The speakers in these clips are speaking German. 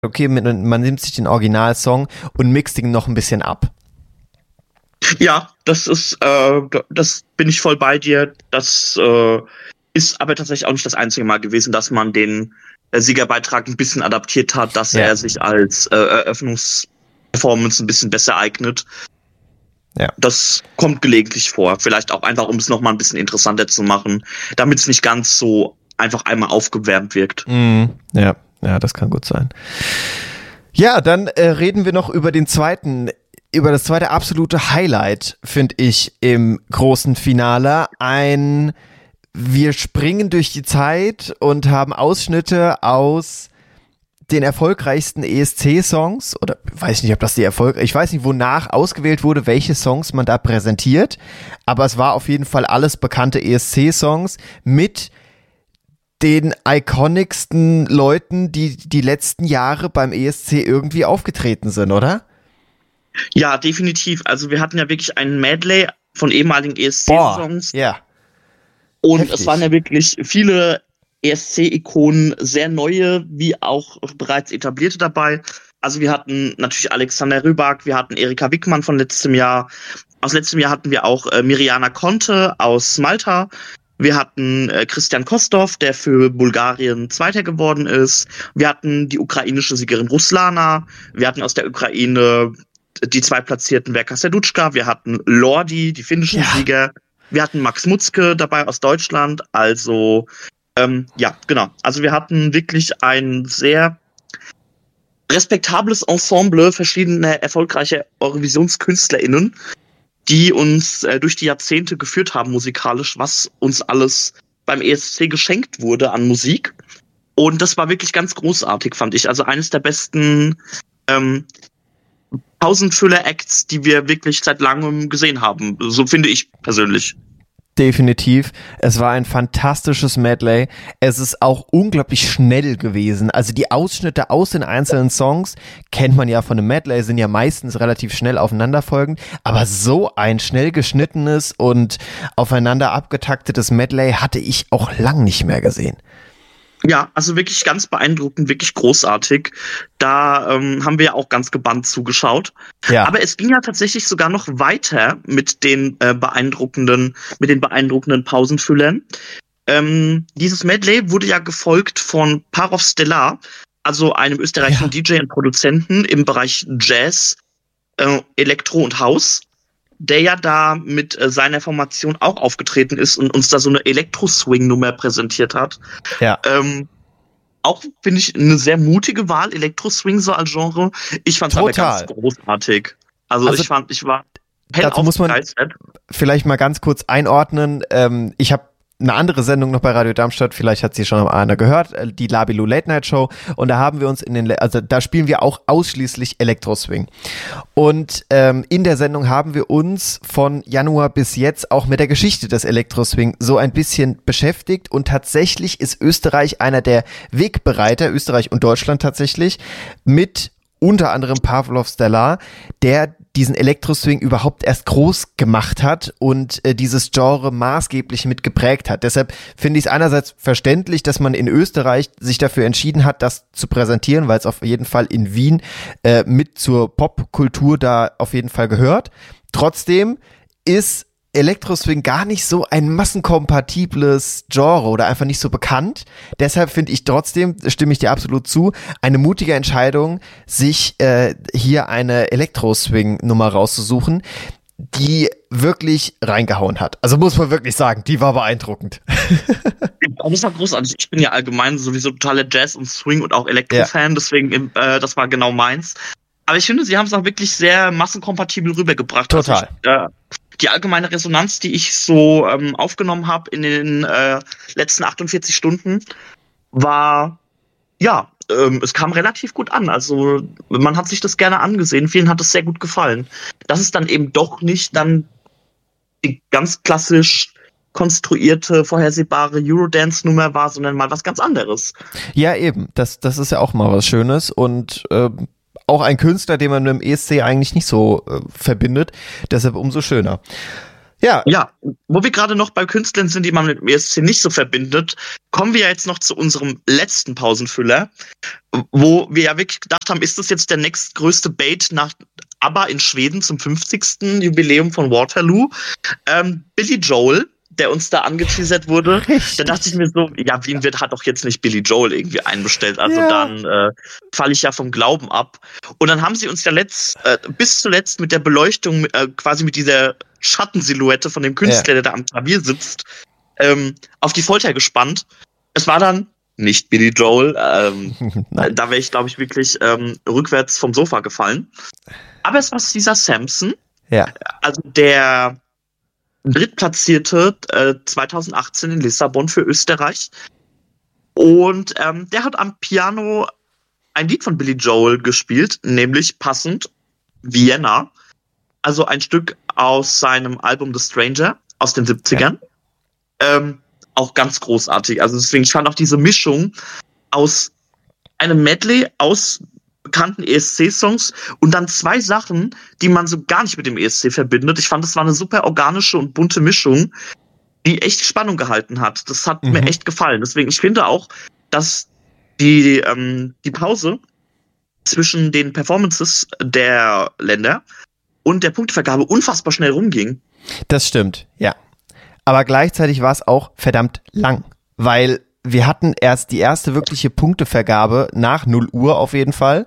okay, man nimmt sich den Originalsong und mixt ihn noch ein bisschen ab. Ja, das bin ich voll bei dir. Das ist aber tatsächlich auch nicht das einzige Mal gewesen, dass man den Siegerbeitrag ein bisschen adaptiert hat, dass er sich als Eröffnungsperformance ein bisschen besser eignet. Ja. Das kommt gelegentlich vor. Vielleicht auch einfach, um es nochmal ein bisschen interessanter zu machen, damit es nicht ganz so einfach einmal aufgewärmt wirkt. Ja, das kann gut sein. Ja, dann reden wir noch über das zweite absolute Highlight, finde ich, im großen Finale. Wir springen durch die Zeit und haben Ausschnitte aus den erfolgreichsten ESC-Songs, oder weiß nicht, ob das ich weiß nicht, wonach ausgewählt wurde, welche Songs man da präsentiert, aber es war auf jeden Fall alles bekannte ESC-Songs mit den iconicsten Leuten, die letzten Jahre beim ESC irgendwie aufgetreten sind, oder? Ja, definitiv. Also wir hatten ja wirklich ein Medley von ehemaligen ESC-Songs. Ja. Und heftig. Es waren ja wirklich viele ESC-Ikonen, sehr neue, wie auch bereits etablierte dabei. Also wir hatten natürlich Alexander Rybak, wir hatten Erika Wickmann von letztem Jahr. Aus letztem Jahr hatten wir auch Mirjana Conte aus Malta. Wir hatten Christian Kostov, der für Bulgarien Zweiter geworden ist. Wir hatten die ukrainische Siegerin Ruslana. Wir hatten aus der Ukraine die zweitplatzierten Verka Serduchka. Wir hatten Lordi, die finnischen Sieger. Wir hatten Max Mutzke dabei aus Deutschland. Also genau. Also wir hatten wirklich ein sehr respektables Ensemble verschiedener erfolgreicher EurovisionsKünstlerInnen, die uns durch die Jahrzehnte geführt haben musikalisch, was uns alles beim ESC geschenkt wurde an Musik. Und das war wirklich ganz großartig, fand ich. Also eines der besten Pausenfüller-Acts, die wir wirklich seit langem gesehen haben. So finde ich persönlich. Definitiv. Es war ein fantastisches Medley. Es ist auch unglaublich schnell gewesen. Also die Ausschnitte aus den einzelnen Songs kennt man ja von einem Medley, sind ja meistens relativ schnell aufeinanderfolgend. Aber so ein schnell geschnittenes und aufeinander abgetaktetes Medley hatte ich auch lang nicht mehr gesehen. Ja, also wirklich ganz beeindruckend, wirklich großartig. Da haben wir ja auch ganz gebannt zugeschaut. Ja. Aber es ging ja tatsächlich sogar noch weiter mit den beeindruckenden Pausenfüllern. Dieses Medley wurde ja gefolgt von Parov Stellar, also einem österreichischen DJ und Produzenten im Bereich Jazz, Elektro und House, der ja da mit seiner Formation auch aufgetreten ist und uns da so eine Elektro-Swing-Nummer präsentiert hat. Ja. Auch, finde ich, eine sehr mutige Wahl, Elektro-Swing so als Genre. Ich fand es aber ganz großartig. Also ich war dazu muss man vielleicht mal ganz kurz einordnen. Ich habe eine andere Sendung noch bei Radio Darmstadt, vielleicht hat sie schon mal einer gehört, die Labilu Late Night Show, und da haben wir uns da spielen wir auch ausschließlich Elektro-Swing. Und in der Sendung haben wir uns von Januar bis jetzt auch mit der Geschichte des Elektro-Swing so ein bisschen beschäftigt, und tatsächlich ist Österreich einer der Wegbereiter, Österreich und Deutschland tatsächlich, mit unter anderem Parov Stellar, der diesen Elektro-Swing überhaupt erst groß gemacht hat und dieses Genre maßgeblich mit geprägt hat. Deshalb finde ich es einerseits verständlich, dass man in Österreich sich dafür entschieden hat, das zu präsentieren, weil es auf jeden Fall in Wien mit zur Popkultur da auf jeden Fall gehört. Trotzdem ist Elektro-Swing gar nicht so ein massenkompatibles Genre oder einfach nicht so bekannt. Deshalb finde ich trotzdem, stimme ich dir absolut zu, eine mutige Entscheidung, sich hier eine Elektro-Swing-Nummer rauszusuchen, die wirklich reingehauen hat. Also muss man wirklich sagen, die war beeindruckend. Das war großartig. Ich bin ja allgemein sowieso totaler Jazz- und Swing- und auch Elektro-Fan, deswegen das war genau meins. Aber ich finde, sie haben es auch wirklich sehr massenkompatibel rübergebracht. Total. Also die allgemeine Resonanz, die ich so aufgenommen habe in den letzten 48 Stunden, war, es kam relativ gut an. Also man hat sich das gerne angesehen. Vielen hat es sehr gut gefallen. Dass es dann eben doch nicht dann die ganz klassisch konstruierte, vorhersehbare Eurodance-Nummer war, sondern mal was ganz anderes. Ja, eben. Das ist ja auch mal was Schönes, und auch ein Künstler, den man mit dem ESC eigentlich nicht so verbindet, deshalb umso schöner. Ja, wo wir gerade noch bei Künstlern sind, die man mit dem ESC nicht so verbindet, kommen wir ja jetzt noch zu unserem letzten Pausenfüller, wo wir ja wirklich gedacht haben, ist das jetzt der nächstgrößte Bait nach ABBA in Schweden zum 50. Jubiläum von Waterloo? Billy Joel, der uns da angeteasert wurde. Richtig. Da dachte ich mir so, ja, Wien hat doch jetzt nicht Billy Joel irgendwie einbestellt, also dann falle ich ja vom Glauben ab. Und dann haben sie uns ja bis zuletzt mit der Beleuchtung, quasi mit dieser Schattensilhouette von dem Künstler, der da am Klavier sitzt, auf die Folter gespannt. Es war dann nicht Billy Joel. Da wäre ich, glaube ich, wirklich rückwärts vom Sofa gefallen. Aber es war Caesar Sampson. Ja. Also der Drittplatzierte 2018 in Lissabon für Österreich. Und der hat am Piano ein Lied von Billy Joel gespielt, nämlich passend Vienna. Also ein Stück aus seinem Album The Stranger aus den 70ern. Ja. Auch ganz großartig. Also deswegen, ich fand auch diese Mischung aus einem Medley aus bekannten ESC-Songs und dann zwei Sachen, die man so gar nicht mit dem ESC verbindet. Ich fand, das war eine super organische und bunte Mischung, die echt Spannung gehalten hat. Das hat mir echt gefallen. Deswegen, ich finde auch, dass die Pause zwischen den Performances der Länder und der Punktevergabe unfassbar schnell rumging. Das stimmt, ja. Aber gleichzeitig war es auch verdammt lang, weil wir hatten erst die erste wirkliche Punktevergabe nach 0 Uhr auf jeden Fall,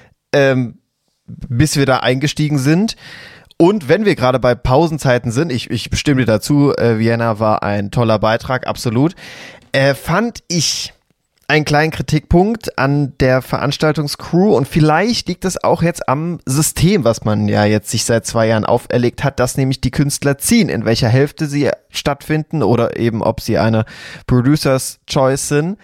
bis wir da eingestiegen sind. Und wenn wir gerade bei Pausenzeiten sind, ich stimme dir dazu, Vienna war ein toller Beitrag, absolut, fand ich einen kleinen Kritikpunkt an der Veranstaltungscrew und vielleicht liegt es auch jetzt am System, was man ja jetzt sich seit 2 Jahren auferlegt hat, dass nämlich die Künstler ziehen, in welcher Hälfte sie stattfinden oder eben ob sie eine Producers Choice sind,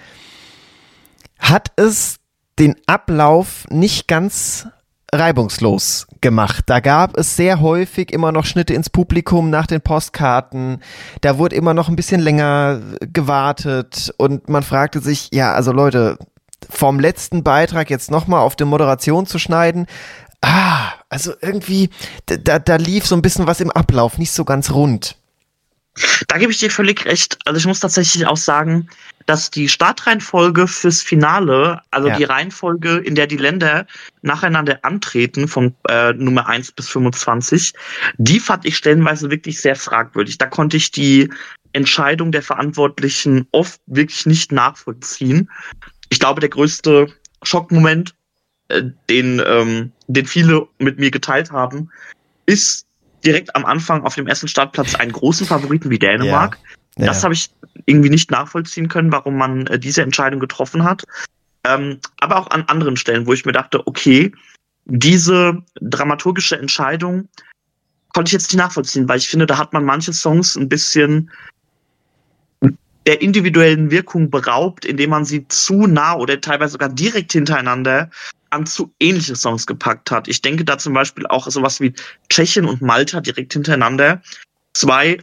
hat es den Ablauf nicht ganz reibungslos gemacht. Da gab es sehr häufig immer noch Schnitte ins Publikum nach den Postkarten. Da wurde immer noch ein bisschen länger gewartet und man fragte sich, ja, also Leute, vom letzten Beitrag jetzt nochmal auf die Moderation zu schneiden, also irgendwie, da lief so ein bisschen was im Ablauf, nicht so ganz rund. Da gebe ich dir völlig recht. Also ich muss tatsächlich auch sagen, dass die Startreihenfolge fürs Finale, also die Reihenfolge, in der die Länder nacheinander antreten, von Nummer 1 bis 25, die fand ich stellenweise wirklich sehr fragwürdig. Da konnte ich die Entscheidung der Verantwortlichen oft wirklich nicht nachvollziehen. Ich glaube, der größte Schockmoment, den viele mit mir geteilt haben, ist direkt am Anfang auf dem ersten Startplatz einen großen Favoriten wie Dänemark. Ja. Das habe ich irgendwie nicht nachvollziehen können, warum man diese Entscheidung getroffen hat. Aber auch an anderen Stellen, wo ich mir dachte, okay, diese dramaturgische Entscheidung konnte ich jetzt nicht nachvollziehen, weil ich finde, da hat man manche Songs ein bisschen der individuellen Wirkung beraubt, indem man sie zu nah oder teilweise sogar direkt hintereinander an zu ähnliche Songs gepackt hat. Ich denke da zum Beispiel auch sowas wie Tschechien und Malta direkt hintereinander. 2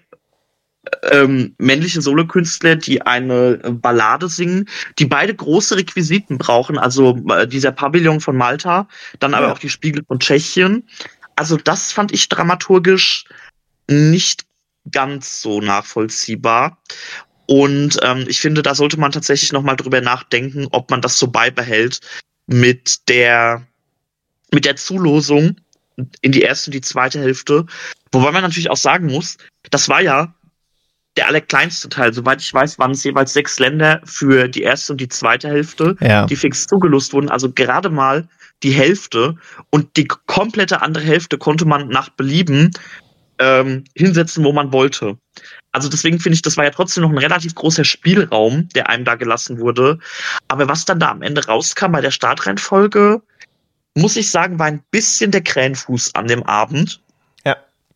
männliche Solokünstler, die eine Ballade singen, die beide große Requisiten brauchen, also dieser Pavillon von Malta, dann aber auch die Spiegel von Tschechien. Also das fand ich dramaturgisch nicht ganz so nachvollziehbar. Und ich finde, da sollte man tatsächlich nochmal drüber nachdenken, ob man das so beibehält mit der Zulosung in die erste und die zweite Hälfte. Wobei man natürlich auch sagen muss, das war ja der allerkleinste Teil. Soweit ich weiß, waren es jeweils 6 Länder für die erste und die zweite Hälfte, die fix zugelost wurden. Also gerade mal die Hälfte. Und die komplette andere Hälfte konnte man nach Belieben hinsetzen, wo man wollte. Also deswegen finde ich, das war ja trotzdem noch ein relativ großer Spielraum, der einem da gelassen wurde. Aber was dann da am Ende rauskam bei der Startreihenfolge, muss ich sagen, war ein bisschen der Krähenfuß an dem Abend. Ja.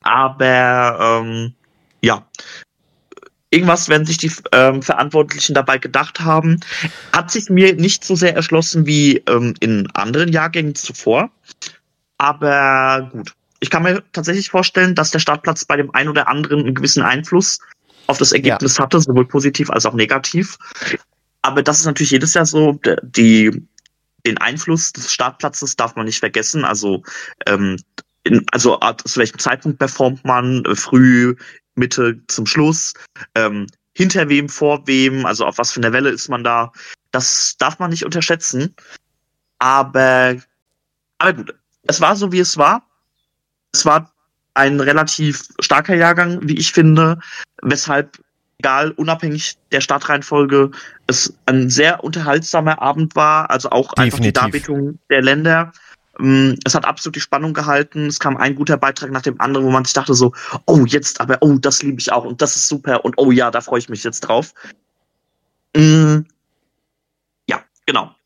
Aber irgendwas werden sich die Verantwortlichen dabei gedacht haben. Hat sich mir nicht so sehr erschlossen wie in anderen Jahrgängen zuvor. Aber gut. Ich kann mir tatsächlich vorstellen, dass der Startplatz bei dem einen oder anderen einen gewissen Einfluss auf das Ergebnis hatte, sowohl positiv als auch negativ. Aber das ist natürlich jedes Jahr so. Den Einfluss des Startplatzes darf man nicht vergessen. Also, zu welchem Zeitpunkt performt man, früh, Mitte zum Schluss, hinter wem, vor wem, also auf was für einer Welle ist man da. Das darf man nicht unterschätzen. Aber gut, es war so, wie es war. Es war ein relativ starker Jahrgang, wie ich finde, weshalb, egal, unabhängig der Startreihenfolge, es ein sehr unterhaltsamer Abend war, also auch einfach die Darbietung der Länder. Es hat absolut die Spannung gehalten, es kam ein guter Beitrag nach dem anderen, wo man sich dachte so, oh, jetzt aber, oh, das liebe ich auch und das ist super und oh ja, da freue ich mich jetzt drauf. Ja, genau.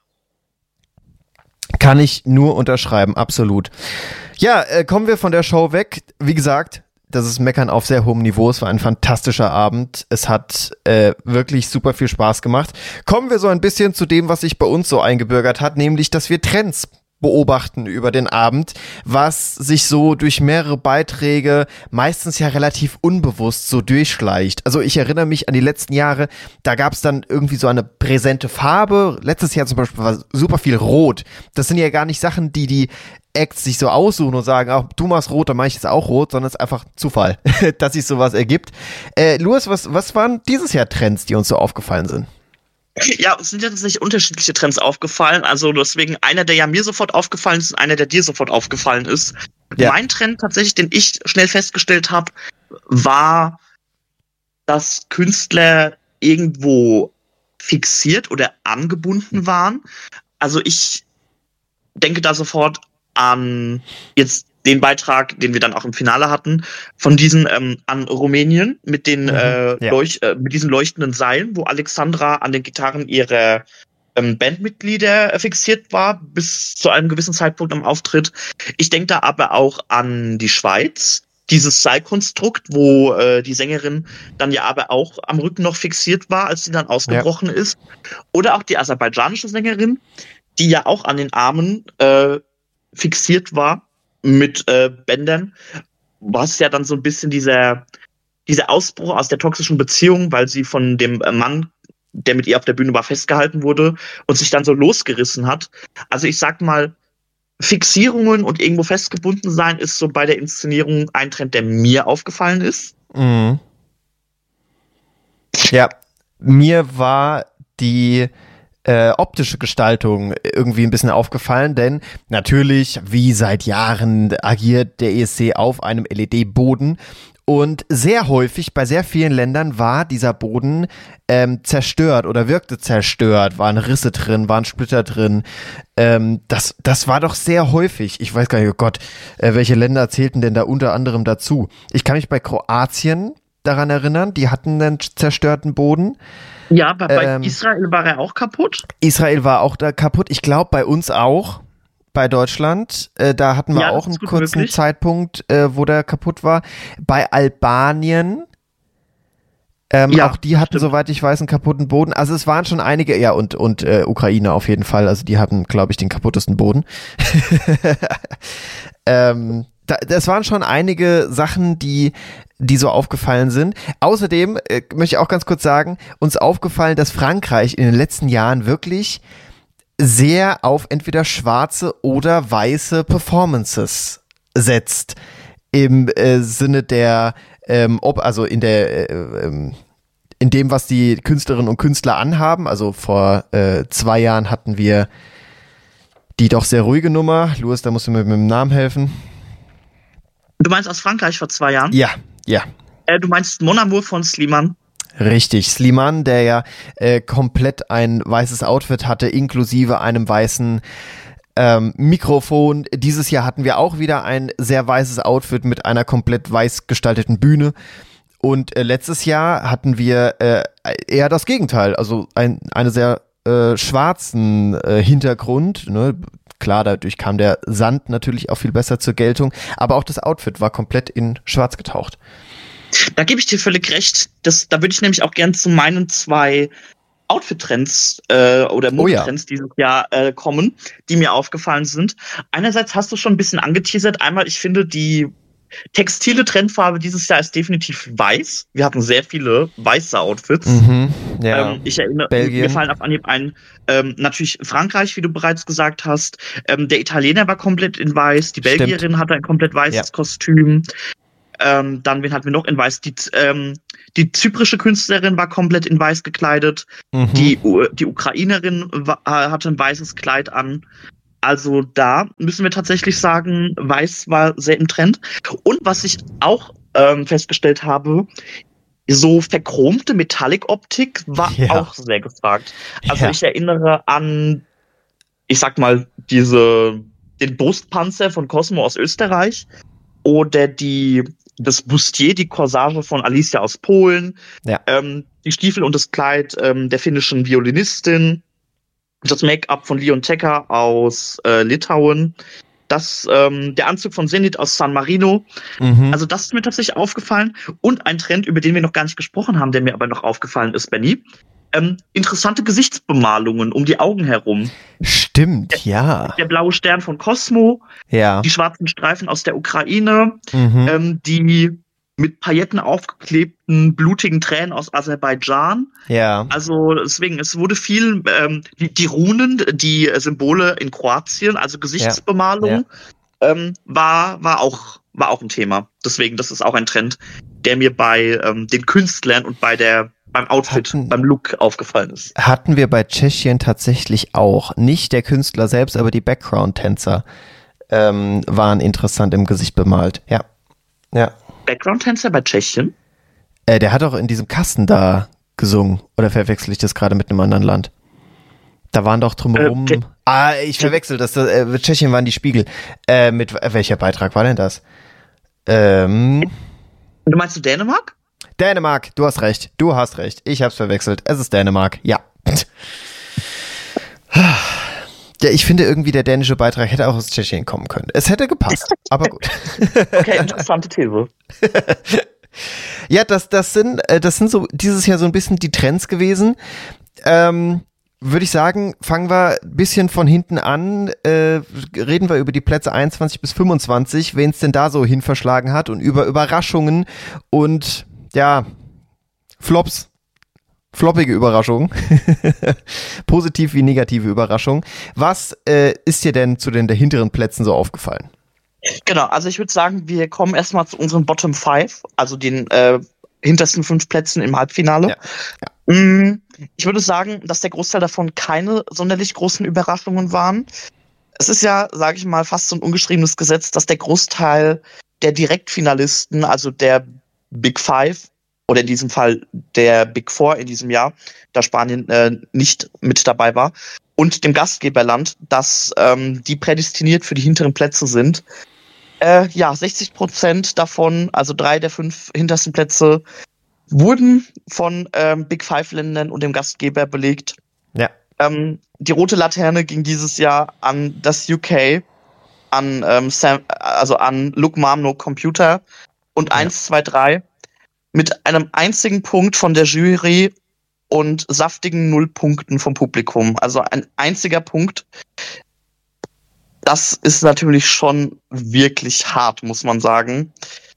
Kann ich nur unterschreiben, absolut. Ja, kommen wir von der Show weg. Wie gesagt, das ist Meckern auf sehr hohem Niveau. Es war ein fantastischer Abend. Es hat wirklich super viel Spaß gemacht. Kommen wir so ein bisschen zu dem, was sich bei uns so eingebürgert hat, nämlich, dass wir Trends beobachten über den Abend, was sich so durch mehrere Beiträge meistens ja relativ unbewusst so durchschleicht. Also ich erinnere mich an die letzten Jahre, da gab es dann irgendwie so eine präsente Farbe. Letztes Jahr zum Beispiel war super viel Rot. Das sind ja gar nicht Sachen, die Acts sich so aussuchen und sagen, ach, du machst rot, dann mache ich jetzt auch rot, sondern es ist einfach Zufall, dass sich sowas ergibt. Louis, was waren dieses Jahr Trends, die uns so aufgefallen sind? Ja, es sind ja tatsächlich unterschiedliche Trends aufgefallen. Also deswegen einer, der ja mir sofort aufgefallen ist und einer, der dir sofort aufgefallen ist. Ja. Mein Trend tatsächlich, den ich schnell festgestellt habe, war, dass Künstler irgendwo fixiert oder angebunden waren. Also ich denke da sofort an jetzt den Beitrag, den wir dann auch im Finale hatten, von diesen an Rumänien mit den mit diesen leuchtenden Seilen, wo Alexandra an den Gitarren ihrer Bandmitglieder fixiert war, bis zu einem gewissen Zeitpunkt am Auftritt. Ich denke da aber auch an die Schweiz, dieses Seilkonstrukt, wo die Sängerin dann ja aber auch am Rücken noch fixiert war, als sie dann ausgebrochen ist. Oder auch die aserbaidschanische Sängerin, die ja auch an den Armen fixiert war mit Bändern, was ja dann so ein bisschen dieser Ausbruch aus der toxischen Beziehung, weil sie von dem Mann, der mit ihr auf der Bühne war, festgehalten wurde und sich dann so losgerissen hat. Also ich sag mal, Fixierungen und irgendwo festgebunden sein ist so bei der Inszenierung ein Trend, der mir aufgefallen ist. Mhm. Ja, mir war die optische Gestaltung irgendwie ein bisschen aufgefallen, denn natürlich, wie seit Jahren, agiert der ESC auf einem LED-Boden und sehr häufig bei sehr vielen Ländern war dieser Boden zerstört oder wirkte zerstört, waren Risse drin, waren Splitter drin. Das war doch sehr häufig. Ich weiß gar nicht, oh Gott, welche Länder zählten denn da unter anderem dazu? Ich kann mich bei Kroatien daran erinnern, die hatten einen zerstörten Boden. Ja, bei Israel war er auch kaputt. Israel war auch da kaputt. Ich glaube, bei uns auch, bei Deutschland. Da hatten wir auch einen kurzen Zeitpunkt, wo der kaputt war. Bei Albanien, auch die hatten, soweit ich weiß, einen kaputten Boden. Also es waren schon einige, ja, und Ukraine auf jeden Fall. Also die hatten, glaube ich, den kaputtesten Boden. Das waren schon einige Sachen, die so aufgefallen sind. Außerdem möchte ich auch ganz kurz sagen, uns aufgefallen, dass Frankreich in den letzten Jahren wirklich sehr auf entweder schwarze oder weiße Performances setzt. Im Sinne der, also in dem, was die Künstlerinnen und Künstler anhaben. Also vor 2 Jahren hatten wir die doch sehr ruhige Nummer. Louis, da musst du mir mit dem Namen helfen. Du meinst aus Frankreich vor 2 Jahren? Ja. Du meinst Mon Amour von Slimane? Richtig, Slimane, der ja komplett ein weißes Outfit hatte, inklusive einem weißen Mikrofon. Dieses Jahr hatten wir auch wieder ein sehr weißes Outfit mit einer komplett weiß gestalteten Bühne. Und letztes Jahr hatten wir eher das Gegenteil, also eine sehr schwarzen Hintergrund, ne? Klar, dadurch kam der Sand natürlich auch viel besser zur Geltung, aber auch das Outfit war komplett in schwarz getaucht. Da gebe ich dir völlig recht. Da würde ich nämlich auch gern zu meinen 2 Outfit-Trends oder Modetrends dieses Jahr kommen, die mir aufgefallen sind. Einerseits hast du schon ein bisschen angeteasert. Einmal, ich finde, die textile Trendfarbe dieses Jahr ist definitiv weiß. Wir hatten sehr viele weiße Outfits. Ich erinnere, mir fallen auf Anhieb ein, natürlich Frankreich, wie du bereits gesagt hast. Der Italiener war komplett in weiß, die Belgierin hatte ein komplett weißes Kostüm. Dann, wen hatten wir noch in weiß? Die zyprische Künstlerin war komplett in weiß gekleidet. Mhm. Die Ukrainerin hatte ein weißes Kleid an. Also da müssen wir tatsächlich sagen, weiß war sehr im Trend. Und was ich auch festgestellt habe, so verchromte Metallic-Optik war auch sehr gefragt. Also ich erinnere an, ich sag mal, den Brustpanzer von Cosmo aus Österreich oder das Bustier, die Corsage von Alicia aus Polen, die Stiefel und das Kleid der finnischen Violinistin, das Make-up von Leon Tecker aus Litauen, der Anzug von Zenit aus San Marino. Mhm. Also das ist mir tatsächlich aufgefallen. Und ein Trend, über den wir noch gar nicht gesprochen haben, der mir aber noch aufgefallen ist, Benny. Interessante Gesichtsbemalungen um die Augen herum. Stimmt, ja. Der blaue Stern von Cosmo, die schwarzen Streifen aus der Ukraine, die mit Pailletten aufgeklebten, blutigen Tränen aus Aserbaidschan. Ja. Also deswegen, es wurde viel, die Runen, die Symbole in Kroatien, also Gesichtsbemalung, war auch ein Thema. Deswegen, das ist auch ein Trend, der mir bei den Künstlern und beim Outfit, beim Look aufgefallen ist. Hatten wir bei Tschechien tatsächlich auch. Nicht der Künstler selbst, aber die Background-Tänzer waren interessant im Gesicht bemalt. Ja. Background-Tänzer bei Tschechien? Der hat auch in diesem Kasten da gesungen. Oder verwechsel ich das gerade mit einem anderen Land? Da waren doch drumherum... ich verwechsel das. Tschechien waren die Spiegel. Mit welcher Beitrag war denn das? Du meinst Dänemark? Dänemark, du hast recht. Ich hab's verwechselt. Es ist Dänemark, ja. Ja, ich finde irgendwie, der dänische Beitrag hätte auch aus Tschechien kommen können. Es hätte gepasst, aber gut. Okay, interessante These. Ja, das sind so dieses Jahr so ein bisschen die Trends gewesen. Würde ich sagen, fangen wir ein bisschen von hinten an, reden wir über die Plätze 21 bis 25, wen es denn da so hin verschlagen hat und über Überraschungen und floppige Überraschungen, positiv wie negative Überraschungen. Was ist dir denn zu den der hinteren Plätzen so aufgefallen? Genau, also ich würde sagen, wir kommen erstmal zu unseren Bottom 5, also den hintersten 5 Plätzen im Halbfinale. Ja. Ich würde sagen, dass der Großteil davon keine sonderlich großen Überraschungen waren. Es ist ja, sage ich mal, fast so ein ungeschriebenes Gesetz, dass der Großteil der Direktfinalisten, also der Big Five, oder in diesem Fall der Big Four in diesem Jahr, da Spanien nicht mit dabei war, und dem Gastgeberland, dass die prädestiniert für die hinteren Plätze sind. 60% davon, also 3 der 5 hintersten Plätze, wurden von Big Five-Ländern und dem Gastgeber belegt. Ja. Die rote Laterne ging dieses Jahr an das UK, an Look Mom No Computer und 1, 2, 3 mit einem einzigen Punkt von der Jury und saftigen 0 Punkten vom Publikum. Also ein einziger Punkt. Das ist natürlich schon wirklich hart, muss man sagen.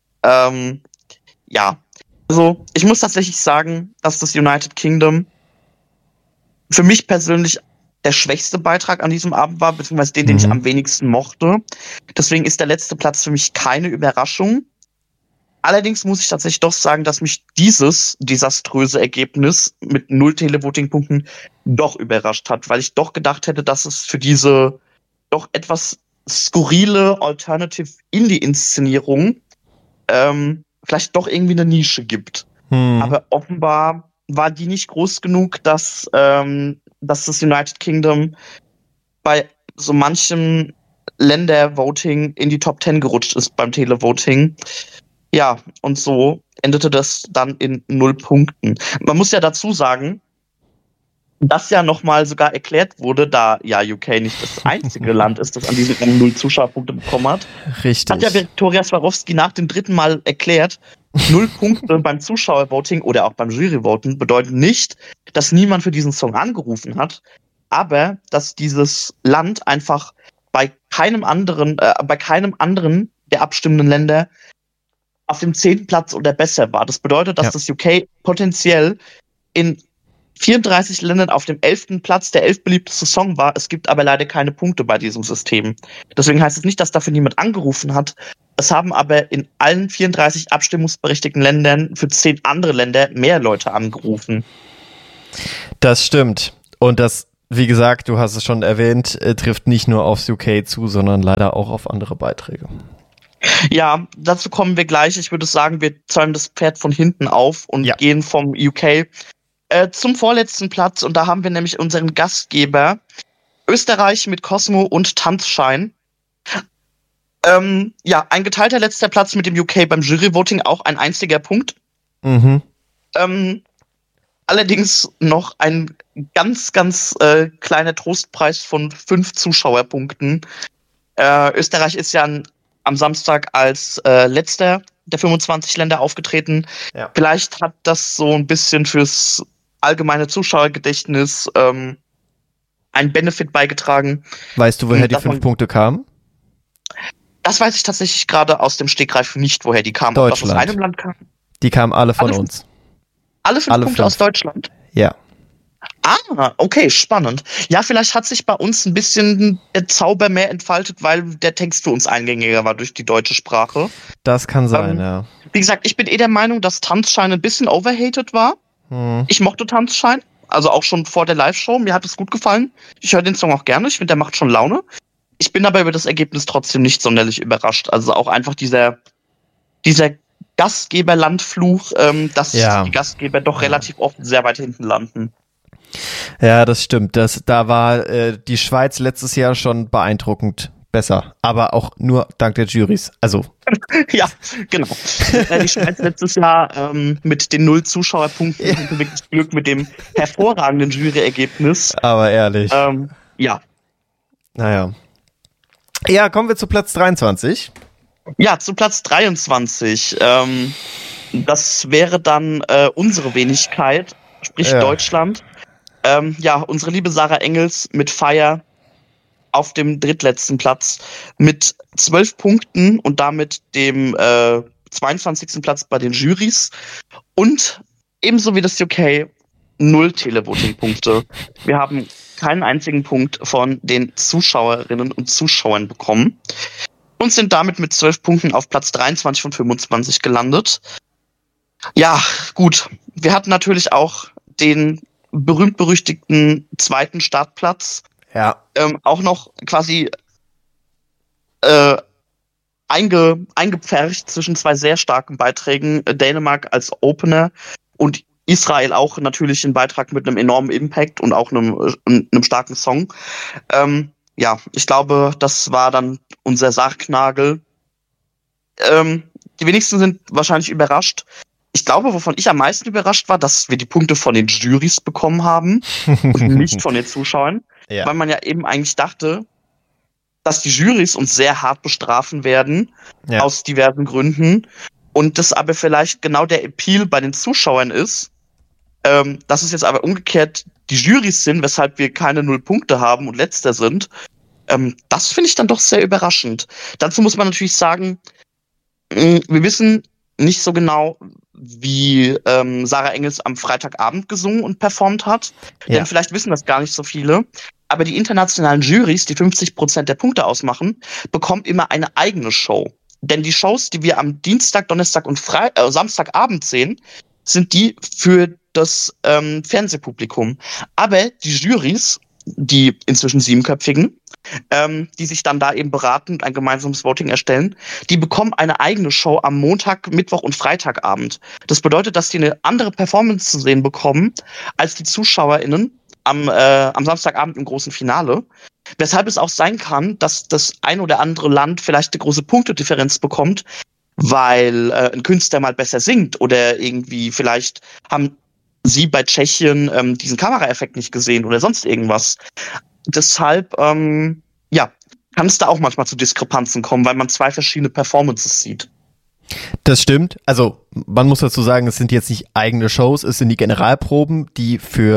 Also ich muss tatsächlich sagen, dass das United Kingdom für mich persönlich der schwächste Beitrag an diesem Abend war, beziehungsweise den ich am wenigsten mochte. Deswegen ist der letzte Platz für mich keine Überraschung. Allerdings muss ich tatsächlich doch sagen, dass mich dieses desaströse Ergebnis mit 0 Televoting-Punkten doch überrascht hat, weil ich doch gedacht hätte, dass es für diese doch etwas skurrile Alternative-Indie-Inszenierung vielleicht doch irgendwie eine Nische gibt. Aber offenbar war die nicht groß genug, dass das United Kingdom bei so manchem Ländervoting in die Top 10 gerutscht ist beim Televoting. Ja, und so endete das dann in 0 Punkten. Man muss ja dazu sagen, dass ja nochmal sogar erklärt wurde, da UK nicht das einzige Land ist, das an diesem 0 Zuschauerpunkte bekommen hat. Richtig. Hat ja Viktoria Swarovski nach dem 3. Mal erklärt, 0 Punkte beim Zuschauervoting oder auch beim Juryvoten bedeuten nicht, dass niemand für diesen Song angerufen hat, aber dass dieses Land einfach bei keinem anderen der abstimmenden Länder auf dem 10. Platz oder besser war. Das bedeutet, dass das UK potenziell in 34 Ländern auf dem 11. Platz der 11 beliebteste Song war. Es gibt aber leider keine Punkte bei diesem System. Deswegen heißt es nicht, dass dafür niemand angerufen hat. Es haben aber in allen 34 abstimmungsberechtigten Ländern für 10 andere Länder mehr Leute angerufen. Das stimmt. Und das, wie gesagt, du hast es schon erwähnt, trifft nicht nur aufs UK zu, sondern leider auch auf andere Beiträge. Ja, dazu kommen wir gleich. Ich würde sagen, wir zäumen das Pferd von hinten auf und gehen vom UK zum vorletzten Platz. Und da haben wir nämlich unseren Gastgeber Österreich mit Cosmo und Tanzschein. Ein geteilter letzter Platz mit dem UK beim Juryvoting, auch ein einziger Punkt. Mhm. Allerdings noch ein ganz, ganz kleiner Trostpreis von 5 Zuschauerpunkten. Österreich ist ja am Samstag als letzter der 25 Länder aufgetreten. Ja. Vielleicht hat das so ein bisschen fürs allgemeine Zuschauergedächtnis einen Benefit beigetragen. Weißt du, woher die 5 Punkte kamen? Das weiß ich tatsächlich gerade aus dem Stegreif nicht, woher die kamen. Deutschland. Ob das aus einem Land kam. Die kamen alle von uns. Alle 5 Punkte aus Deutschland? Ja. Ah, okay, spannend. Ja, vielleicht hat sich bei uns ein bisschen der Zauber mehr entfaltet, weil der Text für uns eingängiger war durch die deutsche Sprache. Das kann sein, ja. Wie gesagt, ich bin der Meinung, dass Tanzschein ein bisschen overhated war. Ich mochte Tanzschein, also auch schon vor der Live-Show. Mir hat es gut gefallen. Ich höre den Song auch gerne. Ich finde, der macht schon Laune. Ich bin aber über das Ergebnis trotzdem nicht sonderlich überrascht. Also auch einfach dieser Gastgeberlandfluch, dass die Gastgeber doch relativ oft sehr weit hinten landen. Ja, das stimmt. Da war die Schweiz letztes Jahr schon beeindruckend besser, aber auch nur dank der Jurys. Also ja, genau. Die Schweiz letztes Jahr mit den 0 Zuschauerpunkten hatte wirklich Glück mit dem hervorragenden Juryergebnis. Aber ehrlich. Ja. Naja. Ja, kommen wir zu Platz 23. Ja, zu Platz 23. Das wäre dann unsere Wenigkeit, sprich Deutschland. Unsere liebe Sarah Engels mit Fire auf dem drittletzten Platz mit 12 Punkten und damit dem 22. Platz bei den Jurys und ebenso wie das UK 0 Televoting-Punkte. Wir haben keinen einzigen Punkt von den Zuschauerinnen und Zuschauern bekommen und sind damit mit 12 Punkten auf Platz 23 von 25 gelandet. Ja, gut. Wir hatten natürlich auch den berühmt-berüchtigten zweiten Startplatz. Ja. Auch noch quasi eingepfercht zwischen 2 sehr starken Beiträgen. Dänemark als Opener und Israel auch natürlich ein Beitrag mit einem enormen Impact und auch einem starken Song. Ich glaube, das war dann unser Sargnagel. Die wenigsten sind wahrscheinlich überrascht. Ich glaube, wovon ich am meisten überrascht war, dass wir die Punkte von den Jurys bekommen haben und nicht von den Zuschauern. Ja. Weil man ja eben eigentlich dachte, dass die Jurys uns sehr hart bestrafen werden, aus diversen Gründen. Und das aber vielleicht genau der Appeal bei den Zuschauern ist, dass es jetzt aber umgekehrt die Jurys sind, weshalb wir keine 0 Punkte haben und Letzter sind. Das finde ich dann doch sehr überraschend. Dazu muss man natürlich sagen, wir wissen nicht so genau, wie Sarah Engels am Freitagabend gesungen und performt hat. Ja. Denn vielleicht wissen das gar nicht so viele. Aber die internationalen Jurys, die 50% der Punkte ausmachen, bekommen immer eine eigene Show. Denn die Shows, die wir am Dienstag, Donnerstag und Samstagabend sehen, sind die für das Fernsehpublikum. Aber die Jurys, die inzwischen 7-köpfigen, die sich dann da eben beraten und ein gemeinsames Voting erstellen, die bekommen eine eigene Show am Montag, Mittwoch und Freitagabend. Das bedeutet, dass die eine andere Performance zu sehen bekommen als die ZuschauerInnen am Samstagabend im großen Finale. Weshalb es auch sein kann, dass das ein oder andere Land vielleicht eine große Punktedifferenz bekommt, weil ein Künstler mal besser singt oder irgendwie vielleicht haben sie bei Tschechien diesen Kameraeffekt nicht gesehen oder sonst irgendwas. Deshalb, kann es da auch manchmal zu Diskrepanzen kommen, weil man 2 verschiedene Performances sieht. Das stimmt. Also man muss dazu sagen, es sind jetzt nicht eigene Shows, es sind die Generalproben, die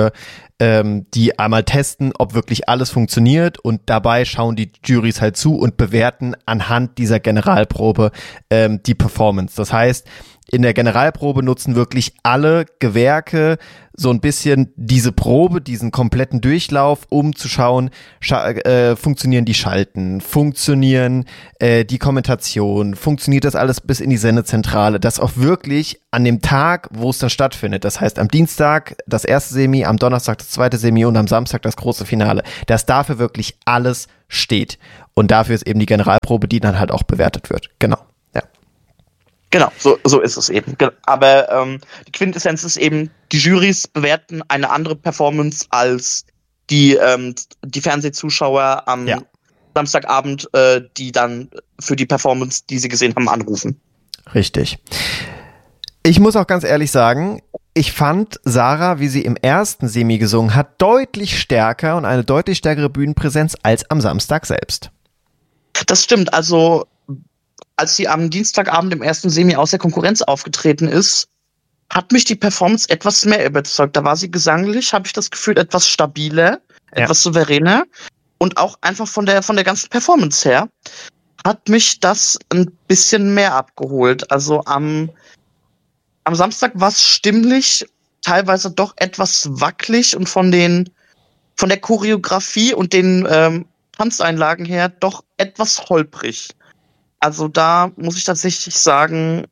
die einmal testen, ob wirklich alles funktioniert, und dabei schauen die Jurys halt zu und bewerten anhand dieser Generalprobe die Performance. Das heißt, in der Generalprobe nutzen wirklich alle Gewerke so ein bisschen diese Probe, diesen kompletten Durchlauf, um zu schauen, funktionieren die Schalten, funktionieren die Kommentation, funktioniert das alles bis in die Sendezentrale, das auch wirklich an dem Tag, wo es dann stattfindet. Das heißt, am Dienstag das erste Semi, am Donnerstag das zweite Semi und am Samstag das große Finale, dass dafür wirklich alles steht. Und dafür ist eben die Generalprobe, die dann halt auch bewertet wird. Genau. Genau, so ist es eben. Aber die Quintessenz ist eben, die Jurys bewerten eine andere Performance als die Fernsehzuschauer am Samstagabend, die dann für die Performance, die sie gesehen haben, anrufen. Richtig. Ich muss auch ganz ehrlich sagen, ich fand Sarah, wie sie im ersten Semi gesungen hat, deutlich stärker und eine deutlich stärkere Bühnenpräsenz als am Samstag selbst. Das stimmt, also als sie am Dienstagabend im ersten Semi aus der Konkurrenz aufgetreten ist, hat mich die Performance etwas mehr überzeugt. Da war sie gesanglich, habe ich das Gefühl, etwas stabiler, etwas souveräner, und auch einfach von der ganzen Performance her hat mich das ein bisschen mehr abgeholt. Also am Samstag war es stimmlich, teilweise doch etwas wackelig und von der Choreografie und den Tanzeinlagen her doch etwas holprig. Also da muss ich tatsächlich sagen,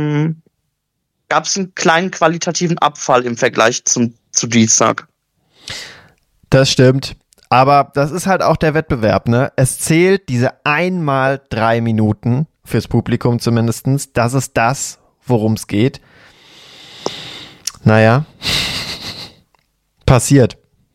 gab es einen kleinen qualitativen Abfall im Vergleich zu Dienstag. Das stimmt. Aber das ist halt auch der Wettbewerb, ne? Es zählt diese einmal 3 Minuten, fürs Publikum zumindestens. Das ist das, worum es geht. Naja. Passiert.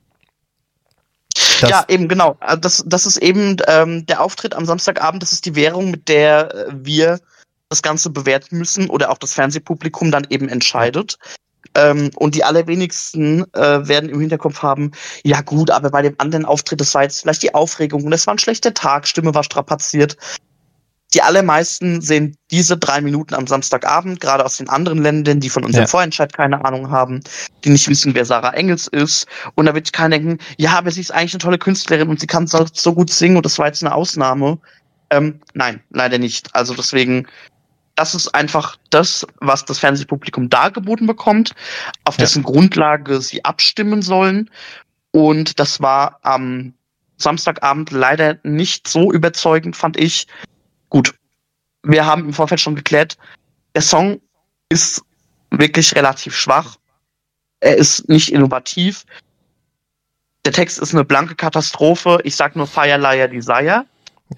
Ja, eben, genau. Das ist eben der Auftritt am Samstagabend, das ist die Währung, mit der wir das Ganze bewerten müssen oder auch das Fernsehpublikum dann eben entscheidet. Und die allerwenigsten werden im Hinterkopf haben, ja gut, aber bei dem anderen Auftritt, das war jetzt vielleicht die Aufregung und es war ein schlechter Tag, Stimme war strapaziert. Die allermeisten sehen diese 3 Minuten am Samstagabend, gerade aus den anderen Ländern, die von unserem Vorentscheid keine Ahnung haben, die nicht wissen, wer Sarah Engels ist. Und da wird keiner denken, ja, aber sie ist eigentlich eine tolle Künstlerin und sie kann so gut singen und das war jetzt eine Ausnahme. Nein, leider nicht. Also deswegen, das ist einfach das, was das Fernsehpublikum dargeboten bekommt, auf dessen Grundlage sie abstimmen sollen. Und das war am Samstagabend leider nicht so überzeugend, fand ich. Gut, wir haben im Vorfeld schon geklärt, der Song ist wirklich relativ schwach. Er ist nicht innovativ. Der Text ist eine blanke Katastrophe. Ich sag nur Fire, Liar, Desire.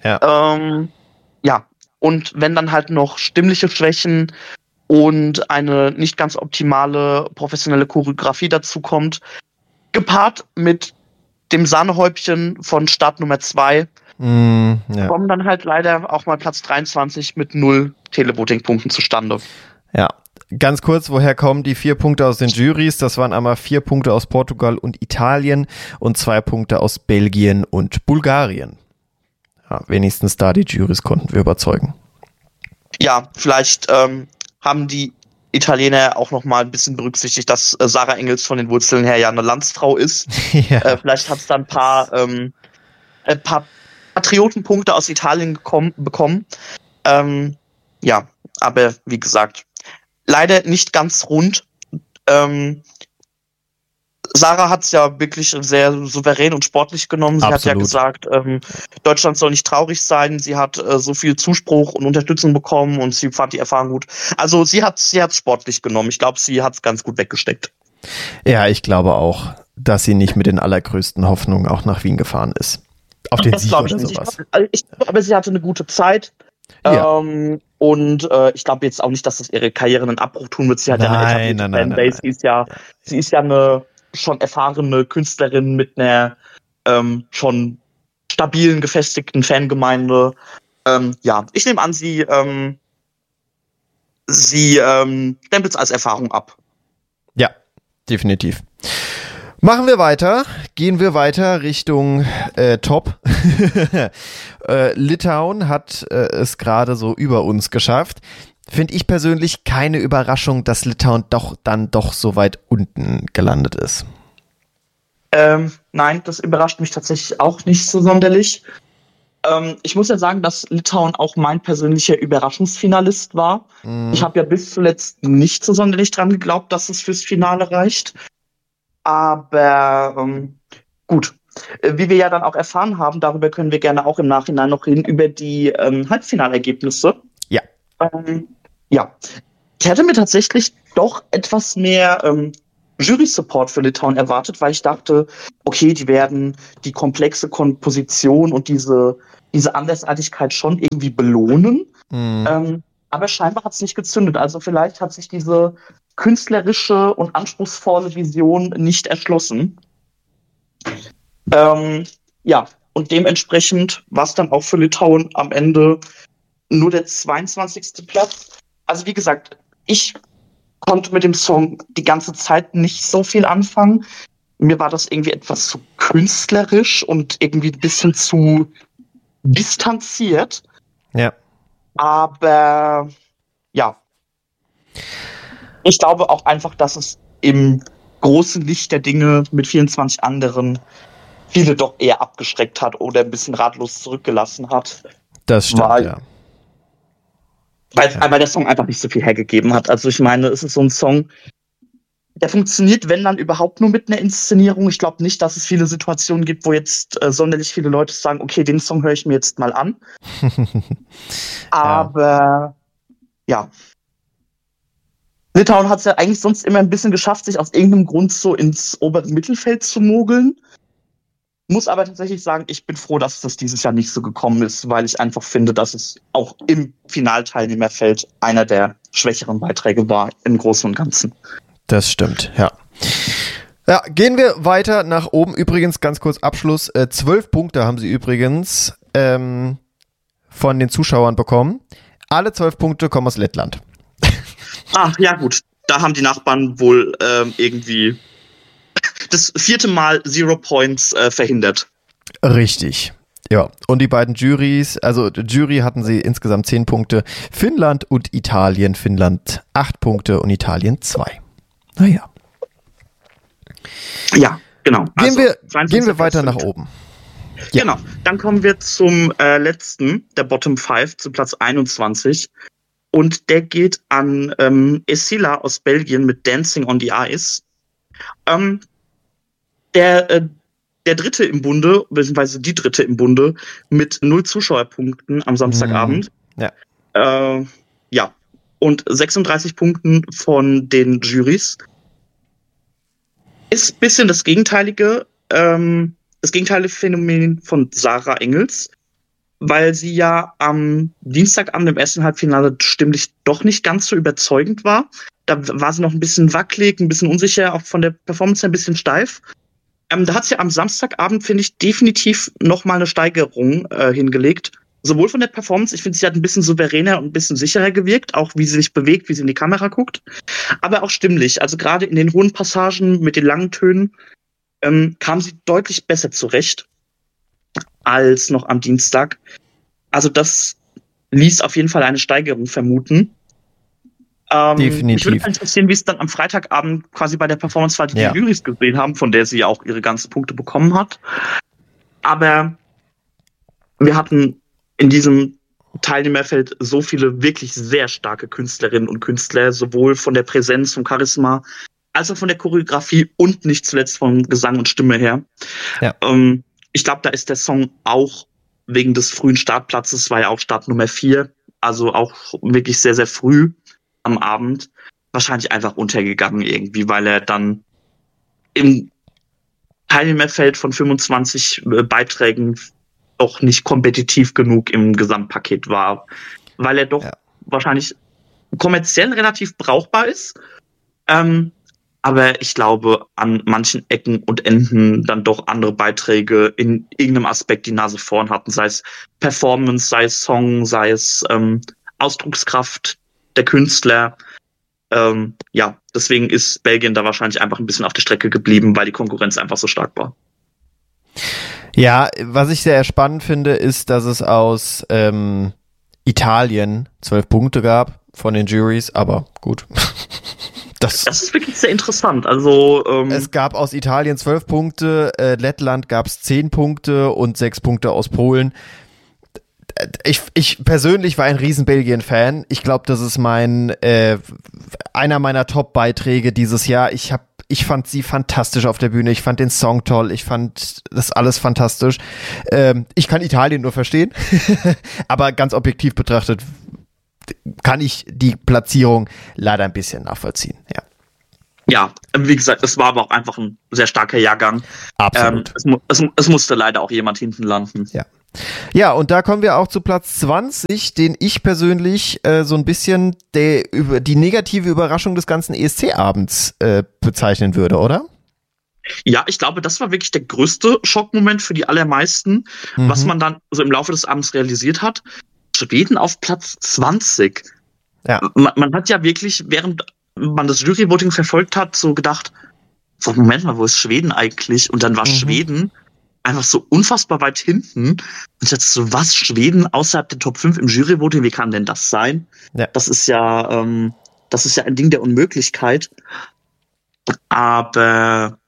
Ja. Und wenn dann halt noch stimmliche Schwächen und eine nicht ganz optimale professionelle Choreografie dazu kommt, gepaart mit dem Sahnehäubchen von Start Nummer 2, kommen dann halt leider auch mal Platz 23 mit 0 Televoting-Punkten zustande. Ja, ganz kurz, woher kommen die 4 Punkte aus den Jurys? Das waren einmal 4 Punkte aus Portugal und Italien und 2 Punkte aus Belgien und Bulgarien. Ja, wenigstens da die Jurys konnten wir überzeugen. Ja, vielleicht haben die Italiener auch noch mal ein bisschen berücksichtigt, dass Sarah Engels von den Wurzeln her ja eine Landsfrau ist. Vielleicht hat es da ein paar Patriotenpunkte aus Italien bekommen. Ja, aber wie gesagt, leider nicht ganz rund. Sarah hat es ja wirklich sehr souverän und sportlich genommen. Sie hat ja gesagt, Deutschland soll nicht traurig sein. Sie hat so viel Zuspruch und Unterstützung bekommen und sie fand die Erfahrung gut. Also sie hat's sportlich genommen. Ich glaube, sie hat es ganz gut weggesteckt. Ja, ich glaube auch, dass sie nicht mit den allergrößten Hoffnungen auch nach Wien gefahren ist. Auf den Sieg oder sowas. Aber sie hatte eine gute Zeit. Ja. Und ich glaube jetzt auch nicht, dass das ihre Karriere einen Abbruch tun wird. Sie hat eine Fanbase. Sie ist ja eine schon erfahrene Künstlerin mit einer schon stabilen, gefestigten Fangemeinde. Ja, ich nehme an, sie stempelt es als Erfahrung ab. Ja, definitiv. Machen wir weiter. Gehen wir weiter Richtung Top. Litauen hat es gerade so über uns geschafft. finde ich persönlich keine Überraschung, dass Litauen dann doch so weit unten gelandet ist. Nein, das überrascht mich tatsächlich auch nicht so sonderlich. Ich muss ja sagen, dass Litauen auch mein persönlicher Überraschungsfinalist war. Ich habe ja bis zuletzt nicht so sonderlich dran geglaubt, dass es fürs Finale reicht. Aber gut. Wie wir ja dann auch erfahren haben, darüber können wir gerne auch im Nachhinein noch reden, über die Halbfinalergebnisse. Ja. Ja. Ich hätte mir tatsächlich doch etwas mehr Jury-Support für Litauen erwartet, weil ich dachte, okay, die werden die komplexe Komposition und diese Andersartigkeit schon irgendwie belohnen. Aber scheinbar hat es nicht gezündet. Also vielleicht hat sich diese künstlerische und anspruchsvolle Vision nicht erschlossen. Ja, und dementsprechend war es dann auch für Litauen am Ende nur der 22. Platz. Also wie gesagt, ich konnte mit dem Song die ganze Zeit nicht so viel anfangen. Mir war das irgendwie etwas zu künstlerisch und irgendwie ein bisschen zu distanziert. Ja. Aber ja, ich glaube auch einfach, dass es im großen Licht der Dinge mit 24 anderen viele doch eher abgeschreckt hat oder ein bisschen ratlos zurückgelassen hat. Das stimmt, ja. Weil der Song einfach nicht so viel hergegeben hat. Also ich meine, es ist so ein Song, der funktioniert, wenn dann überhaupt nur mit einer Inszenierung. Ich glaube nicht, dass es viele Situationen gibt, wo jetzt sonderlich viele Leute sagen, okay, den Song höre ich mir jetzt mal an. Aber ja. Litauen hat es ja eigentlich sonst immer ein bisschen geschafft, sich aus irgendeinem Grund so ins obere Mittelfeld zu mogeln. Muss aber tatsächlich sagen, ich bin froh, dass das dieses Jahr nicht so gekommen ist, weil ich einfach finde, dass es auch im Finalteilnehmerfeld einer der schwächeren Beiträge war im Großen und Ganzen. Das stimmt, ja. Ja, gehen wir weiter nach oben. Übrigens, ganz kurz Abschluss. 12 Punkte haben sie übrigens von den Zuschauern bekommen. Alle 12 Punkte kommen aus Lettland. Ach, ja gut. Da haben die Nachbarn wohl irgendwie das 4. Mal 0 Points verhindert. Richtig. Ja, und die beiden Jurys, also Jury hatten sie insgesamt 10 Punkte. Finnland und Italien. Finnland 8 Punkte und Italien 2. Naja. Ja, genau. Gehen wir weiter nach oben. Ja. Genau. Dann kommen wir zum letzten, der Bottom 5, zu Platz 21. Und der geht an Essila aus Belgien mit Dancing on the Ice. Der Dritte im Bunde, beziehungsweise die Dritte im Bunde, mit 0 Zuschauerpunkten am Samstagabend. Ja. Ja. Und 36 Punkten von den Jurys. Ist ein bisschen das gegenteilige Phänomen von Sarah Engels, weil sie ja am Dienstagabend im ersten Halbfinale stimmlich doch nicht ganz so überzeugend war. Da war sie noch ein bisschen wackelig, ein bisschen unsicher, auch von der Performance her ein bisschen steif. Da hat sie am Samstagabend, finde ich, definitiv nochmal eine Steigerung hingelegt. Sowohl von der Performance, ich finde, sie hat ein bisschen souveräner und ein bisschen sicherer gewirkt, auch wie sie sich bewegt, wie sie in die Kamera guckt, aber auch stimmlich. Also gerade in den hohen Passagen mit den langen Tönen kam sie deutlich besser zurecht als noch am Dienstag. Also das ließ auf jeden Fall eine Steigerung vermuten. Definitiv. Mich würde interessieren, wie es dann am Freitagabend quasi bei der Performance war, die die Jurys gesehen haben, von der sie ja auch ihre ganzen Punkte bekommen hat. Aber wir hatten in diesem Teilnehmerfeld so viele wirklich sehr starke Künstlerinnen und Künstler, sowohl von der Präsenz, vom Charisma, als auch von der Choreografie und nicht zuletzt von Gesang und Stimme her. Ja. Ich glaube, da ist der Song auch wegen des frühen Startplatzes, war ja auch Start Nummer 4, also auch wirklich sehr, sehr früh am Abend, wahrscheinlich einfach untergegangen irgendwie, weil er dann im Teilnehmerfeld von 25 Beiträgen doch nicht kompetitiv genug im Gesamtpaket war, weil er doch wahrscheinlich kommerziell relativ brauchbar ist, aber ich glaube, an manchen Ecken und Enden dann doch andere Beiträge in irgendeinem Aspekt die Nase vorn hatten, sei es Performance, sei es Song, sei es Ausdruckskraft der Künstler. Deswegen ist Belgien da wahrscheinlich einfach ein bisschen auf der Strecke geblieben, weil die Konkurrenz einfach so stark war. Ja, was ich sehr spannend finde, ist, dass es aus Italien 12 Punkte gab von den Juries, aber gut. Das ist wirklich sehr interessant. Also es gab aus Italien 12 Punkte, Lettland gab es 10 Punkte und 6 Punkte aus Polen. Ich persönlich war ein riesen Belgien-Fan. Ich glaube, das ist einer meiner Top-Beiträge dieses Jahr. Ich fand sie fantastisch auf der Bühne. Ich fand den Song toll. Ich fand das alles fantastisch. Ich kann Italien nur verstehen, aber ganz objektiv betrachtet kann ich die Platzierung leider ein bisschen nachvollziehen, ja. Ja, wie gesagt, es war aber auch einfach ein sehr starker Jahrgang. Absolut. Es musste leider auch jemand hinten landen. Ja. Ja, und da kommen wir auch zu Platz 20, den ich persönlich so ein bisschen die negative Überraschung des ganzen ESC-Abends bezeichnen würde, oder? Ja, ich glaube, das war wirklich der größte Schockmoment für die allermeisten, was man dann so im Laufe des Abends realisiert hat. Schweden auf Platz 20. Ja. Man hat ja wirklich, während man das Jury-Voting verfolgt hat, so gedacht, so, Moment mal, wo ist Schweden eigentlich? Und dann war Schweden einfach so unfassbar weit hinten. Und ich dachte so, was, Schweden außerhalb der Top 5 im Jury-Voting, wie kann denn das sein? Ja. Das ist ja ein Ding der Unmöglichkeit. Aber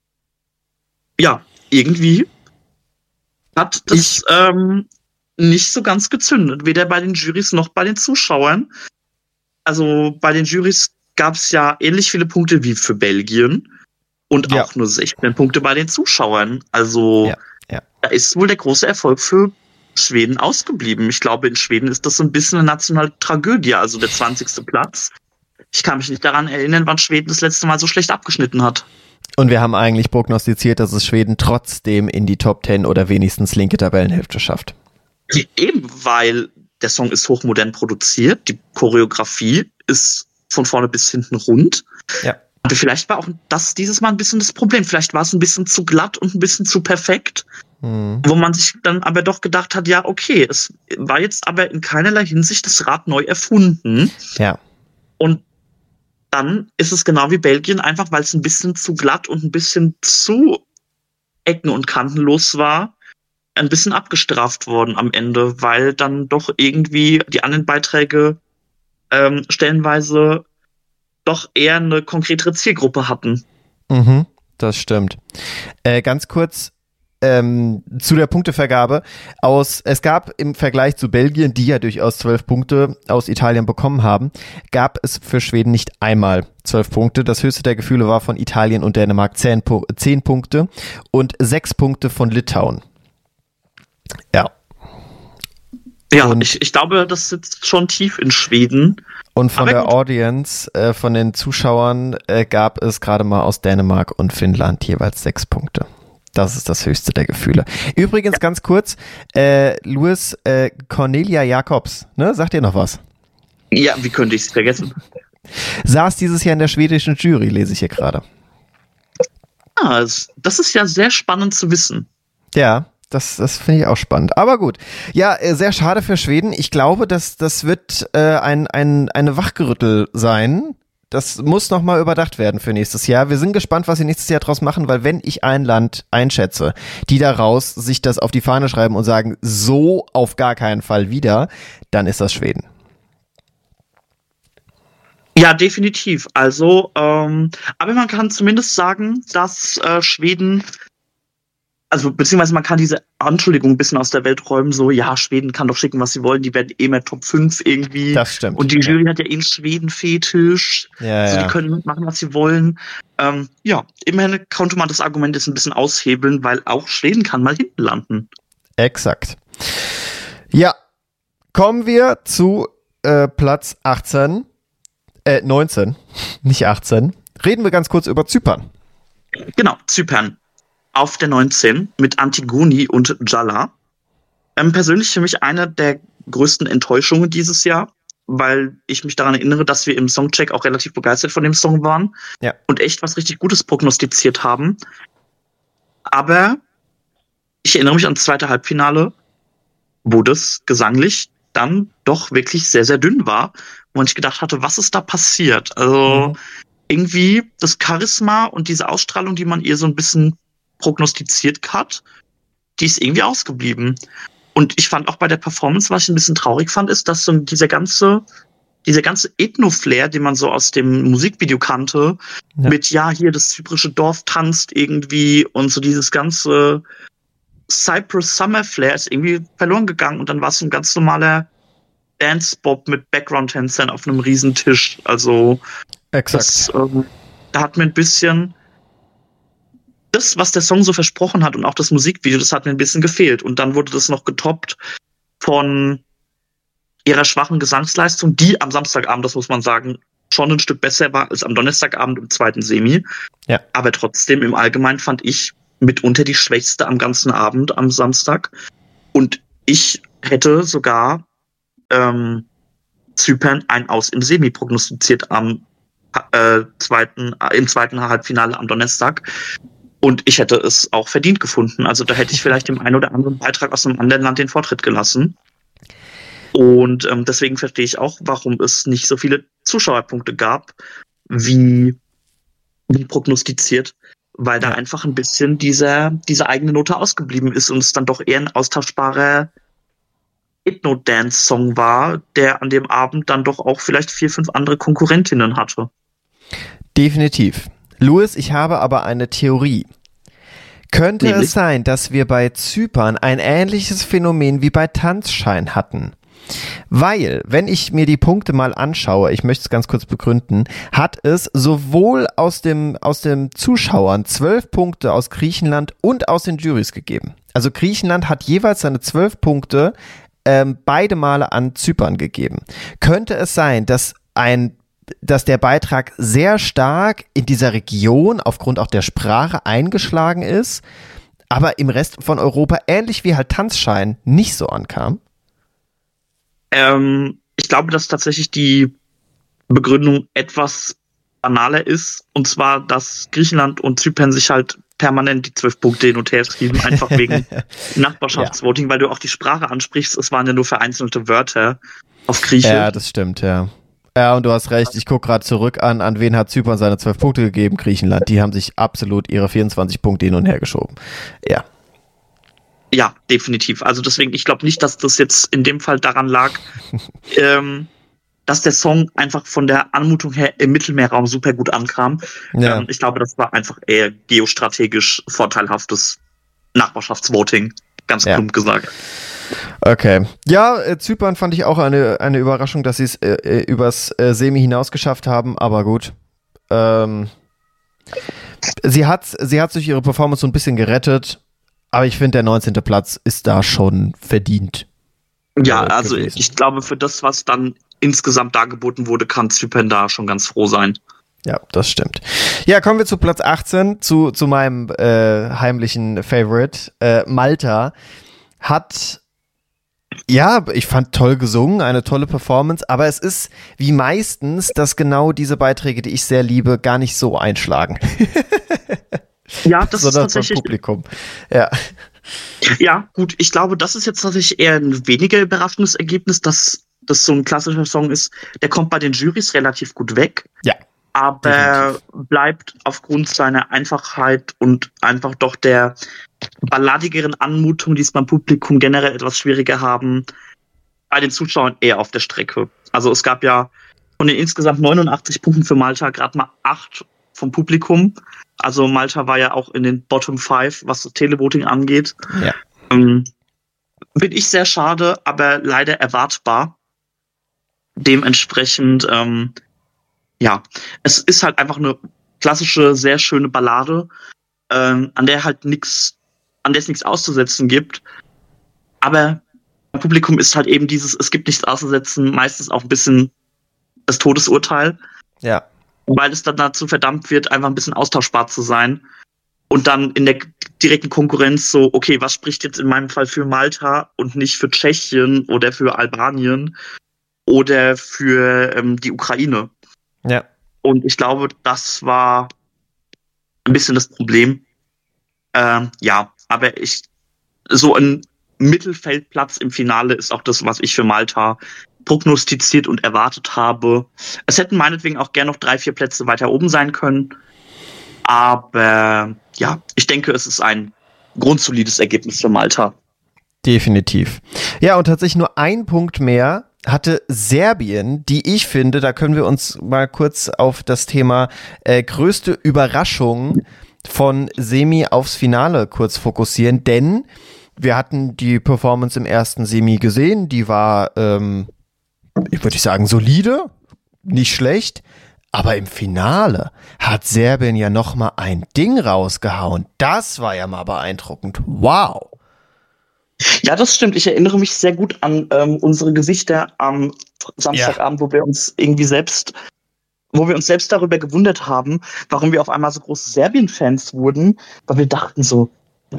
ja, irgendwie hat das nicht so ganz gezündet, weder bei den Jurys noch bei den Zuschauern. Also bei den Jurys gab es ja ähnlich viele Punkte wie für Belgien und auch nur 16 Punkte bei den Zuschauern. Also da ist wohl der große Erfolg für Schweden ausgeblieben. Ich glaube, in Schweden ist das so ein bisschen eine nationale Tragödie, also der 20. Platz. Ich kann mich nicht daran erinnern, wann Schweden das letzte Mal so schlecht abgeschnitten hat. Und wir haben eigentlich prognostiziert, dass es Schweden trotzdem in die Top 10 oder wenigstens linke Tabellenhälfte schafft. Eben, weil der Song ist hochmodern produziert, die Choreografie ist von vorne bis hinten rund. Ja. Aber vielleicht war auch das dieses Mal ein bisschen das Problem. Vielleicht war es ein bisschen zu glatt und ein bisschen zu perfekt, wo man sich dann aber doch gedacht hat, ja, okay, es war jetzt aber in keinerlei Hinsicht das Rad neu erfunden. Ja. Und dann ist es genau wie Belgien, einfach weil es ein bisschen zu glatt und ein bisschen zu ecken- und kantenlos war, ein bisschen abgestraft worden am Ende, weil dann doch irgendwie die anderen Beiträge stellenweise doch eher eine konkretere Zielgruppe hatten. Das stimmt. Ganz kurz zu der Punktevergabe. Es gab im Vergleich zu Belgien, die ja durchaus 12 Punkte aus Italien bekommen haben, gab es für Schweden nicht einmal 12 Punkte. Das höchste der Gefühle war von Italien und Dänemark 10 Punkte und 6 Punkte von Litauen. Ja. Ja, ich glaube, das sitzt schon tief in Schweden. Und von der Audience, von den Zuschauern, gab es gerade mal aus Dänemark und Finnland jeweils 6 Punkte. Das ist das höchste der Gefühle. Übrigens, ganz kurz, Louis, Cornelia Jacobs, ne? Sagt ihr noch was? Ja, wie könnte ich es vergessen? Saß dieses Jahr in der schwedischen Jury, lese ich hier gerade. Ah, das ist ja sehr spannend zu wissen. Ja. Das finde ich auch spannend. Aber gut. Ja, sehr schade für Schweden. Ich glaube, das wird eine Wachgerüttel sein. Das muss nochmal überdacht werden für nächstes Jahr. Wir sind gespannt, was sie nächstes Jahr draus machen, weil wenn ich ein Land einschätze, die daraus sich das auf die Fahne schreiben und sagen, so auf gar keinen Fall wieder, dann ist das Schweden. Ja, definitiv. Also, aber man kann zumindest sagen, dass Schweden, also beziehungsweise man kann diese Anschuldigung ein bisschen aus der Welt räumen, so, ja, Schweden kann doch schicken, was sie wollen, die werden eh mehr Top 5 irgendwie. Das stimmt. Und die Jury hat ja eh einen Schweden-Fetisch. Ja, die können machen, was sie wollen. Immerhin konnte man das Argument jetzt ein bisschen aushebeln, weil auch Schweden kann mal hinten landen. Exakt. Ja, kommen wir zu Platz 19, nicht 18. Reden wir ganz kurz über Zypern. Genau, Zypern. Auf der 19 mit Antigoni und Jalla. Persönlich für mich eine der größten Enttäuschungen dieses Jahr, weil ich mich daran erinnere, dass wir im Songcheck auch relativ begeistert von dem Song waren und echt was richtig Gutes prognostiziert haben. Aber ich erinnere mich an das zweite Halbfinale, wo das gesanglich dann doch wirklich sehr, sehr dünn war, wo ich gedacht hatte, was ist da passiert? Also irgendwie das Charisma und diese Ausstrahlung, die man ihr so ein bisschen prognostiziert hat, die ist irgendwie ausgeblieben. Und ich fand auch bei der Performance, was ich ein bisschen traurig fand, ist, dass so dieser ganze Ethno-Flair, den man so aus dem Musikvideo kannte, mit hier das zyprische Dorf tanzt irgendwie und so dieses ganze Cyprus Summer Flair ist irgendwie verloren gegangen und dann war es ein ganz normaler Dance-Bob mit Background-Tänzern auf einem Riesentisch. Also exakt. Da hat mir ein bisschen das, was der Song so versprochen hat und auch das Musikvideo, das hat mir ein bisschen gefehlt. Und dann wurde das noch getoppt von ihrer schwachen Gesangsleistung, die am Samstagabend, das muss man sagen, schon ein Stück besser war als am Donnerstagabend im zweiten Semi. Ja. Aber trotzdem im Allgemeinen fand ich mitunter die schwächste am ganzen Abend am Samstag. Und ich hätte sogar Zypern ein Aus im Semi prognostiziert im zweiten Halbfinale am Donnerstag. Und ich hätte es auch verdient gefunden. Also da hätte ich vielleicht dem einen oder anderen Beitrag aus einem anderen Land den Vortritt gelassen. Und deswegen verstehe ich auch, warum es nicht so viele Zuschauerpunkte gab, wie prognostiziert, weil da einfach ein bisschen diese eigene Note ausgeblieben ist und es dann doch eher ein austauschbarer Ethno-Dance-Song war, der an dem Abend dann doch auch vielleicht 4, 5 andere Konkurrentinnen hatte. Definitiv. Louis, ich habe aber eine Theorie. Könnte es sein, dass wir bei Zypern ein ähnliches Phänomen wie bei Tanzschein hatten? Weil, wenn ich mir die Punkte mal anschaue, ich möchte es ganz kurz begründen, hat es sowohl aus dem Zuschauern 12 Punkte aus Griechenland und aus den Jurys gegeben. Also Griechenland hat jeweils seine 12 Punkte beide Male an Zypern gegeben. Könnte es sein, dass der Beitrag sehr stark in dieser Region aufgrund auch der Sprache eingeschlagen ist, aber im Rest von Europa, ähnlich wie halt Tanzschein, nicht so ankam? Ich glaube, dass tatsächlich die Begründung etwas banaler ist, und zwar, dass Griechenland und Zypern sich halt permanent die 12 Punkte hin und her schieben, einfach wegen Nachbarschaftsvoting, weil du auch die Sprache ansprichst, es waren ja nur vereinzelte Wörter auf Griechisch. Ja, das stimmt, ja. Ja, und du hast recht, ich gucke gerade zurück an wen hat Zypern seine 12 Punkte gegeben? Griechenland. Die haben sich absolut ihre 24 Punkte hin und her geschoben. Ja. Ja, definitiv. Also deswegen, ich glaube nicht, dass das jetzt in dem Fall daran lag, dass der Song einfach von der Anmutung her im Mittelmeerraum super gut ankam. Ja. Ich glaube, das war einfach eher geostrategisch vorteilhaftes Nachbarschaftsvoting, ganz plump gesagt. Okay. Ja, Zypern fand ich auch eine Überraschung, dass sie es übers Semi hinaus geschafft haben, aber gut. Sie hat durch ihre Performance so ein bisschen gerettet, aber ich finde, der 19. Platz ist da schon verdient. Ja, also gewesen. Ich glaube, für das, was dann insgesamt dargeboten wurde, kann Zypern da schon ganz froh sein. Ja, das stimmt. Ja, kommen wir zu Platz 18, zu meinem heimlichen Favorite. Malta hat, ja, ich fand toll gesungen, eine tolle Performance, aber es ist wie meistens, dass genau diese Beiträge, die ich sehr liebe, gar nicht so einschlagen. Ja, das ist tatsächlich Publikum. Ja. Ja, gut, ich glaube, das ist jetzt tatsächlich eher ein weniger überraschendes Ergebnis, dass das so ein klassischer Song ist. Der kommt bei den Jurys relativ gut weg. Ja. Aber definitiv. Bleibt aufgrund seiner Einfachheit und einfach doch der balladigeren Anmutung, die es beim Publikum generell etwas schwieriger haben, bei den Zuschauern eher auf der Strecke. Also es gab ja von den insgesamt 89 Punkten für Malta gerade mal 8 vom Publikum. Also Malta war ja auch in den Bottom 5, was das Televoting angeht. Ja. Bin ich sehr schade, aber leider erwartbar. Dementsprechend, ja, es ist halt einfach eine klassische, sehr schöne Ballade, an der es nichts auszusetzen gibt. Aber beim Publikum ist halt eben es gibt nichts auszusetzen, meistens auch ein bisschen das Todesurteil. Ja. Weil es dann dazu verdammt wird, einfach ein bisschen austauschbar zu sein. Und dann in der direkten Konkurrenz so, okay, was spricht jetzt in meinem Fall für Malta und nicht für Tschechien oder für Albanien oder für die Ukraine? Ja. Und ich glaube, das war ein bisschen das Problem. Ja, aber so ein Mittelfeldplatz im Finale ist auch das, was ich für Malta prognostiziert und erwartet habe. Es hätten meinetwegen auch gerne noch 3, 4 Plätze weiter oben sein können. Aber ja, ich denke, es ist ein grundsolides Ergebnis für Malta. Definitiv. Ja, und tatsächlich nur ein Punkt mehr hatte Serbien, die ich finde, da können wir uns mal kurz auf das Thema größte Überraschung von Semi aufs Finale kurz fokussieren, denn wir hatten die Performance im ersten Semi gesehen, die war, ich würde sagen, solide, nicht schlecht, aber im Finale hat Serbien ja nochmal ein Ding rausgehauen. Das war ja mal beeindruckend. Wow. Ja, das stimmt. Ich erinnere mich sehr gut an unsere Gesichter am Samstagabend, wo wir uns selbst darüber gewundert haben, warum wir auf einmal so große Serbien-Fans wurden, weil wir dachten so,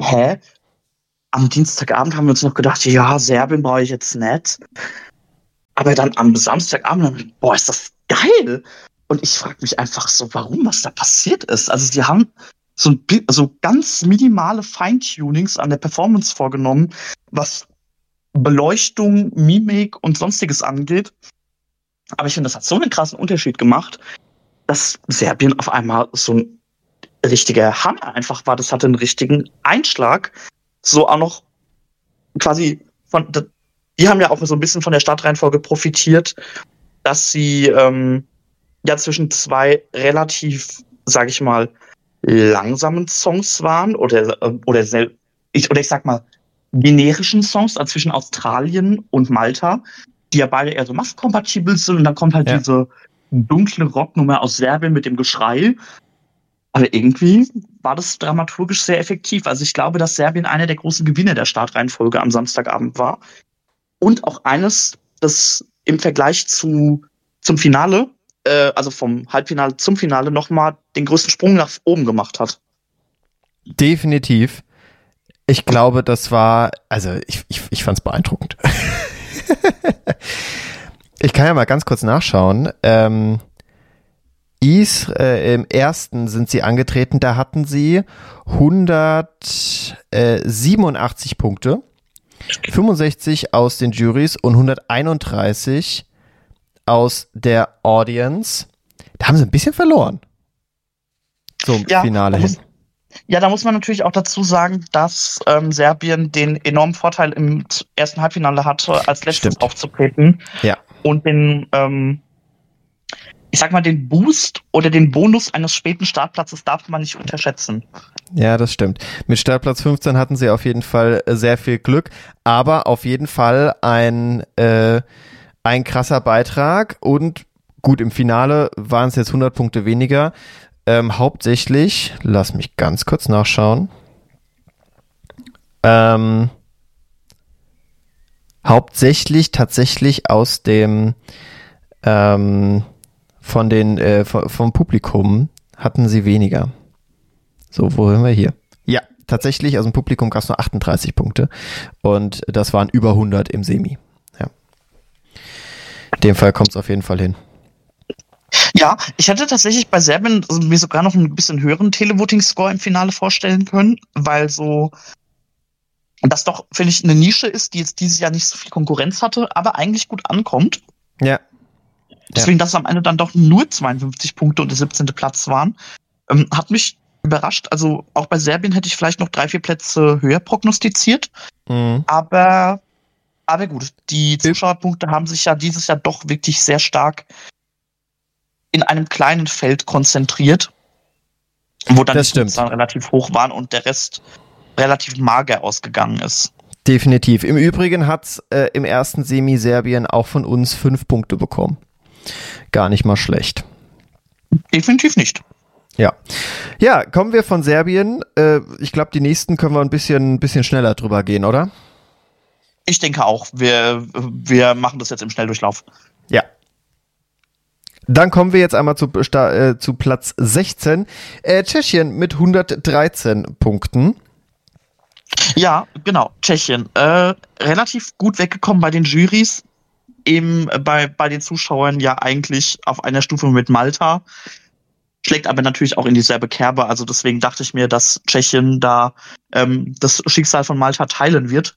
am Dienstagabend haben wir uns noch gedacht, ja, Serbien brauche ich jetzt nicht. Aber dann am Samstagabend, boah, ist das geil! Und ich frage mich einfach so, warum, was da passiert ist. Also sie haben so ganz minimale Feintunings an der Performance vorgenommen, was Beleuchtung, Mimik und Sonstiges angeht. Aber ich finde, das hat so einen krassen Unterschied gemacht, dass Serbien auf einmal so ein richtiger Hammer einfach war. Das hatte einen richtigen Einschlag. So auch noch quasi die haben ja auch so ein bisschen von der Startreihenfolge profitiert, dass sie zwischen zwei relativ, sag ich mal, langsamen Songs waren oder ich sag mal generischen Songs, also zwischen Australien und Malta, die ja beide eher so massenkompatibel sind, und dann kommt halt diese dunkle Rocknummer aus Serbien mit dem Geschrei. Aber irgendwie war das dramaturgisch sehr effektiv. Also ich glaube, dass Serbien einer der großen Gewinner der Startreihenfolge am Samstagabend war und auch eines, das im Vergleich zum Finale, also vom Halbfinale zum Finale, nochmal den größten Sprung nach oben gemacht hat. Definitiv. Ich glaube, das war, also ich fand es beeindruckend. Ich kann ja mal ganz kurz nachschauen. Im ersten sind sie angetreten, da hatten sie 187 Punkte, 65 aus den Jurys und 131 aus der Audience. Da haben sie ein bisschen verloren. Zum Finale hin. Da muss man natürlich auch dazu sagen, dass Serbien den enormen Vorteil im ersten Halbfinale hatte, als letztes aufzutreten. Ja. Und den Boost oder den Bonus eines späten Startplatzes darf man nicht unterschätzen. Ja, das stimmt. Mit Startplatz 15 hatten sie auf jeden Fall sehr viel Glück, aber auf jeden Fall ein krasser Beitrag, und gut, im Finale waren es jetzt 100 Punkte weniger. Hauptsächlich, lass mich ganz kurz nachschauen. Hauptsächlich tatsächlich aus dem vom Publikum hatten sie weniger. So, wo sind wir hier? Ja, tatsächlich aus dem Publikum gab es nur 38 Punkte, und das waren über 100 im Semi. Ja. In dem Fall kommt es auf jeden Fall hin. Ja, ich hätte tatsächlich bei Serbien mir sogar noch ein bisschen höheren Televoting-Score im Finale vorstellen können, weil so das doch, finde ich, eine Nische ist, die jetzt dieses Jahr nicht so viel Konkurrenz hatte, aber eigentlich gut ankommt. Ja. Deswegen, dass es am Ende dann doch nur 52 Punkte und der 17. Platz waren, hat mich überrascht. Also auch bei Serbien hätte ich vielleicht noch 3-4 Plätze höher prognostiziert. Mhm. Aber gut, die Zuschauerpunkte haben sich ja dieses Jahr doch wirklich sehr stark in einem kleinen Feld konzentriert, wo dann die Zahlen relativ hoch waren und der Rest relativ mager ausgegangen ist. Definitiv. Im Übrigen hat's im ersten Semi Serbien auch von uns 5 Punkte bekommen. Gar nicht mal schlecht. Definitiv nicht. Ja. Ja, kommen wir von Serbien. Ich glaube, die nächsten können wir ein bisschen schneller drüber gehen, oder? Ich denke auch. Wir machen das jetzt im Schnelldurchlauf. Ja. Dann kommen wir jetzt einmal zu Platz 16. Tschechien mit 113 Punkten. Ja, genau. Tschechien. Relativ gut weggekommen bei den Jurys. Bei den Zuschauern ja eigentlich auf einer Stufe mit Malta. Schlägt aber natürlich auch in dieselbe Kerbe. Also deswegen dachte ich mir, dass Tschechien da das Schicksal von Malta teilen wird.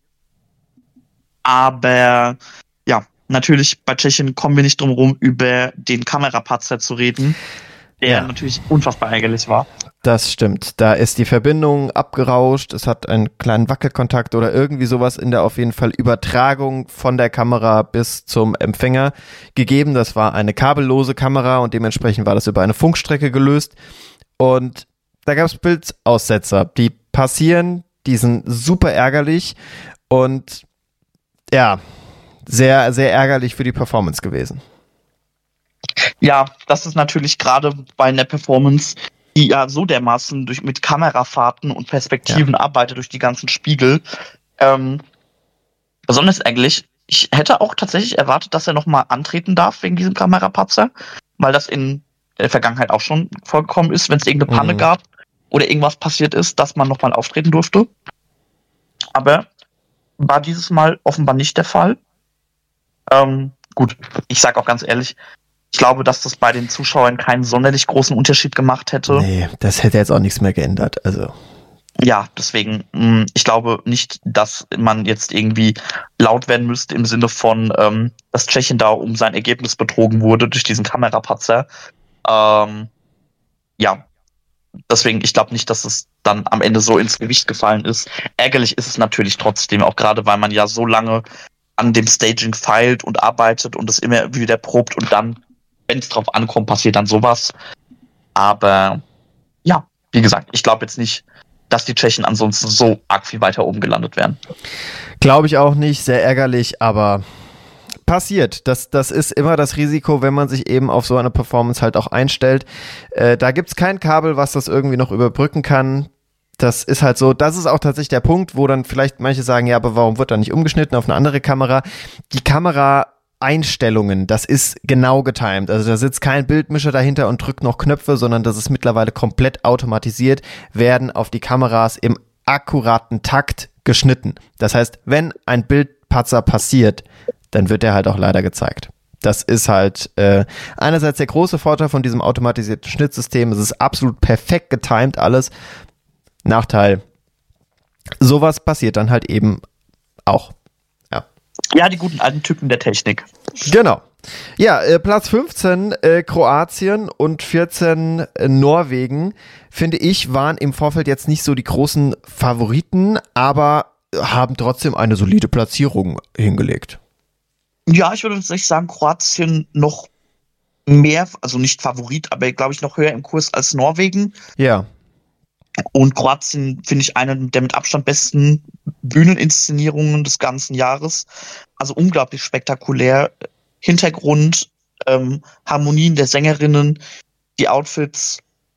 Aber ja, natürlich bei Tschechien kommen wir nicht drum rum, über den Kamerapatzer zu reden. der natürlich unfassbar ärgerlich war. Das stimmt. Da ist die Verbindung abgerauscht, es hat einen kleinen Wackelkontakt oder irgendwie sowas in der auf jeden Fall Übertragung von der Kamera bis zum Empfänger gegeben. Das war eine kabellose Kamera und dementsprechend war das über eine Funkstrecke gelöst. Und da gab es Bildaussetzer, die passieren, die sind super ärgerlich und ja, sehr, sehr ärgerlich für die Performance gewesen. Ja, das ist natürlich gerade bei einer Performance, die ja so dermaßen mit Kamerafahrten und Perspektiven arbeitet, durch die ganzen Spiegel. Besonders ärgerlich. Ich hätte auch tatsächlich erwartet, dass er nochmal antreten darf wegen diesem Kamerapatzer, weil das in der Vergangenheit auch schon vorgekommen ist, wenn es irgendeine Panne gab oder irgendwas passiert ist, dass man nochmal auftreten durfte. Aber war dieses Mal offenbar nicht der Fall. Gut, ich sag auch ganz ehrlich, ich glaube, dass das bei den Zuschauern keinen sonderlich großen Unterschied gemacht hätte. Nee, das hätte jetzt auch nichts mehr geändert. Also. Ja, deswegen, ich glaube nicht, dass man jetzt irgendwie laut werden müsste im Sinne von, dass Tschechien da um sein Ergebnis betrogen wurde durch diesen Kamerapatzer. Ja, deswegen, ich glaube nicht, dass es dann am Ende so ins Gewicht gefallen ist. Ärgerlich ist es natürlich trotzdem, auch gerade, weil man ja so lange an dem Staging feilt und arbeitet und es immer wieder probt und dann, wenn es drauf ankommt, passiert dann sowas. Aber ja, wie gesagt, ich glaube jetzt nicht, dass die Tschechen ansonsten so arg viel weiter oben gelandet wären. Glaube ich auch nicht, sehr ärgerlich, aber passiert. Das ist immer das Risiko, wenn man sich eben auf so eine Performance halt auch einstellt. Da gibt's kein Kabel, was das irgendwie noch überbrücken kann. Das ist halt so, das ist auch tatsächlich der Punkt, wo dann vielleicht manche sagen, ja, aber warum wird da nicht umgeschnitten auf eine andere Kamera? Die Kameraeinstellungen, das ist genau getimed. Also da sitzt kein Bildmischer dahinter und drückt noch Knöpfe, sondern das ist mittlerweile komplett automatisiert, werden auf die Kameras im akkuraten Takt geschnitten. Das heißt, wenn ein Bildpatzer passiert, dann wird der halt auch leider gezeigt. Das ist halt einerseits der große Vorteil von diesem automatisierten Schnittsystem. Es ist absolut perfekt getimed alles. Nachteil, sowas passiert dann halt eben auch. Ja, die guten alten Typen der Technik. Genau. Ja, Platz 15 Kroatien und 14 Norwegen, finde ich, waren im Vorfeld jetzt nicht so die großen Favoriten, aber haben trotzdem eine solide Platzierung hingelegt. Ja, ich würde tatsächlich sagen, Kroatien noch mehr, also nicht Favorit, aber glaube ich noch höher im Kurs als Norwegen. Ja. Und Kroatien finde ich eine der mit Abstand besten Bühneninszenierungen des ganzen Jahres. Also unglaublich spektakulär. Hintergrund, Harmonien der Sängerinnen, die Outfits.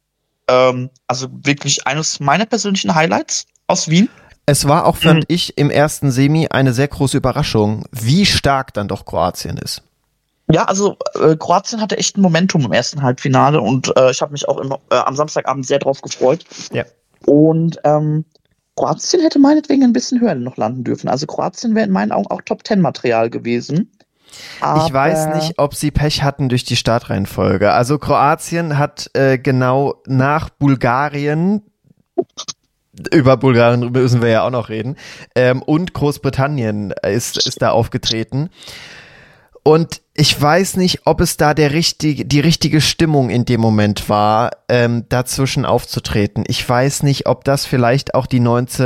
Also wirklich eines meiner persönlichen Highlights aus Wien. Es war auch, fand ich, im ersten Semi eine sehr große Überraschung, wie stark dann doch Kroatien ist. Ja, also Kroatien hatte echt ein Momentum im ersten Halbfinale und ich habe mich auch am Samstagabend sehr drauf gefreut. Ja. Und Kroatien hätte meinetwegen ein bisschen höher noch landen dürfen. Also Kroatien wäre in meinen Augen auch Top-10-Material gewesen. Ich weiß nicht, ob sie Pech hatten durch die Startreihenfolge. Also Kroatien hat genau nach Bulgarien, über Bulgarien müssen wir ja auch noch reden, und Großbritannien ist da aufgetreten. Und ich weiß nicht, ob es da die richtige Stimmung in dem Moment war, dazwischen aufzutreten. Ich weiß nicht, ob das vielleicht auch die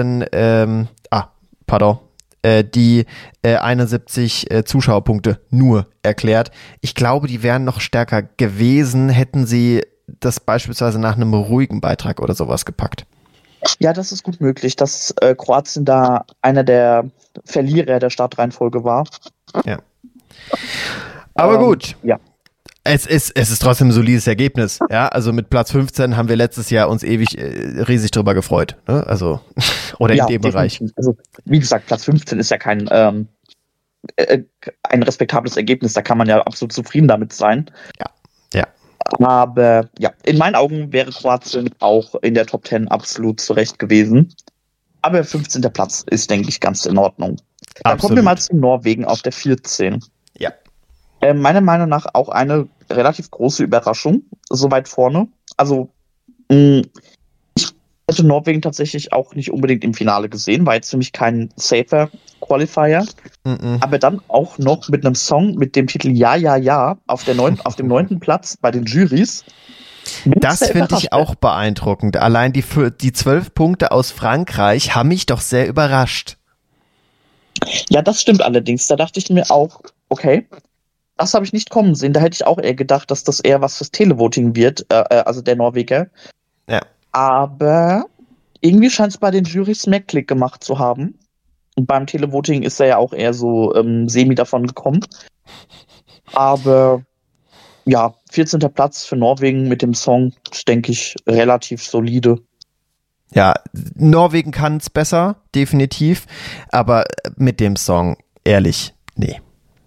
71 Zuschauerpunkte nur erklärt. Ich glaube, die wären noch stärker gewesen, hätten sie das beispielsweise nach einem ruhigen Beitrag oder sowas gepackt. Ja, das ist gut möglich, dass Kroatien da einer der Verlierer der Startreihenfolge war. Ja. Aber gut. Ja. Es ist trotzdem ein solides Ergebnis. Ja, also mit Platz 15 haben wir letztes Jahr uns ewig riesig drüber gefreut. Ne? Also, oder in dem Bereich. Also, wie gesagt, Platz 15 ist ja ein respektables Ergebnis. Da kann man ja absolut zufrieden damit sein. Ja. Aber ja, in meinen Augen wäre Kroatien auch in der Top 10 absolut zurecht gewesen. Aber 15. Platz ist, denke ich, ganz in Ordnung. Dann kommen wir mal zu Norwegen auf der 14. Ja. Meiner Meinung nach auch eine relativ große Überraschung, so weit vorne. Also, ich hätte Norwegen tatsächlich auch nicht unbedingt im Finale gesehen, war jetzt für mich kein safer Qualifier. Aber dann auch noch mit einem Song mit dem Titel Ja, Ja, Ja auf dem 9. Platz bei den Jurys. Das finde ich auch beeindruckend. Allein die 12 Punkte aus Frankreich haben mich doch sehr überrascht. Ja, das stimmt allerdings. Da dachte ich mir auch, okay, das habe ich nicht kommen sehen. Da hätte ich auch eher gedacht, dass das eher was fürs Televoting wird, also der Norweger. Ja. Aber irgendwie scheint es bei den Jurys mehr Klick gemacht zu haben. Und beim Televoting ist er ja auch eher so semi davon gekommen. Aber ja, 14. Platz für Norwegen mit dem Song, denke ich, relativ solide. Ja, Norwegen kann es besser, definitiv. Aber mit dem Song, ehrlich, nee.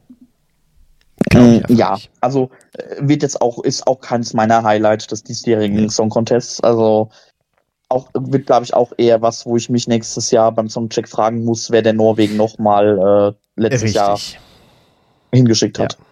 Ja, also ist auch keines meiner Highlights des diesjährigen Song Contests. Also wird, glaube ich, auch eher was, wo ich mich nächstes Jahr beim Songcheck fragen muss, wer der Norwegen nochmal letztes Jahr hingeschickt hat. Ja.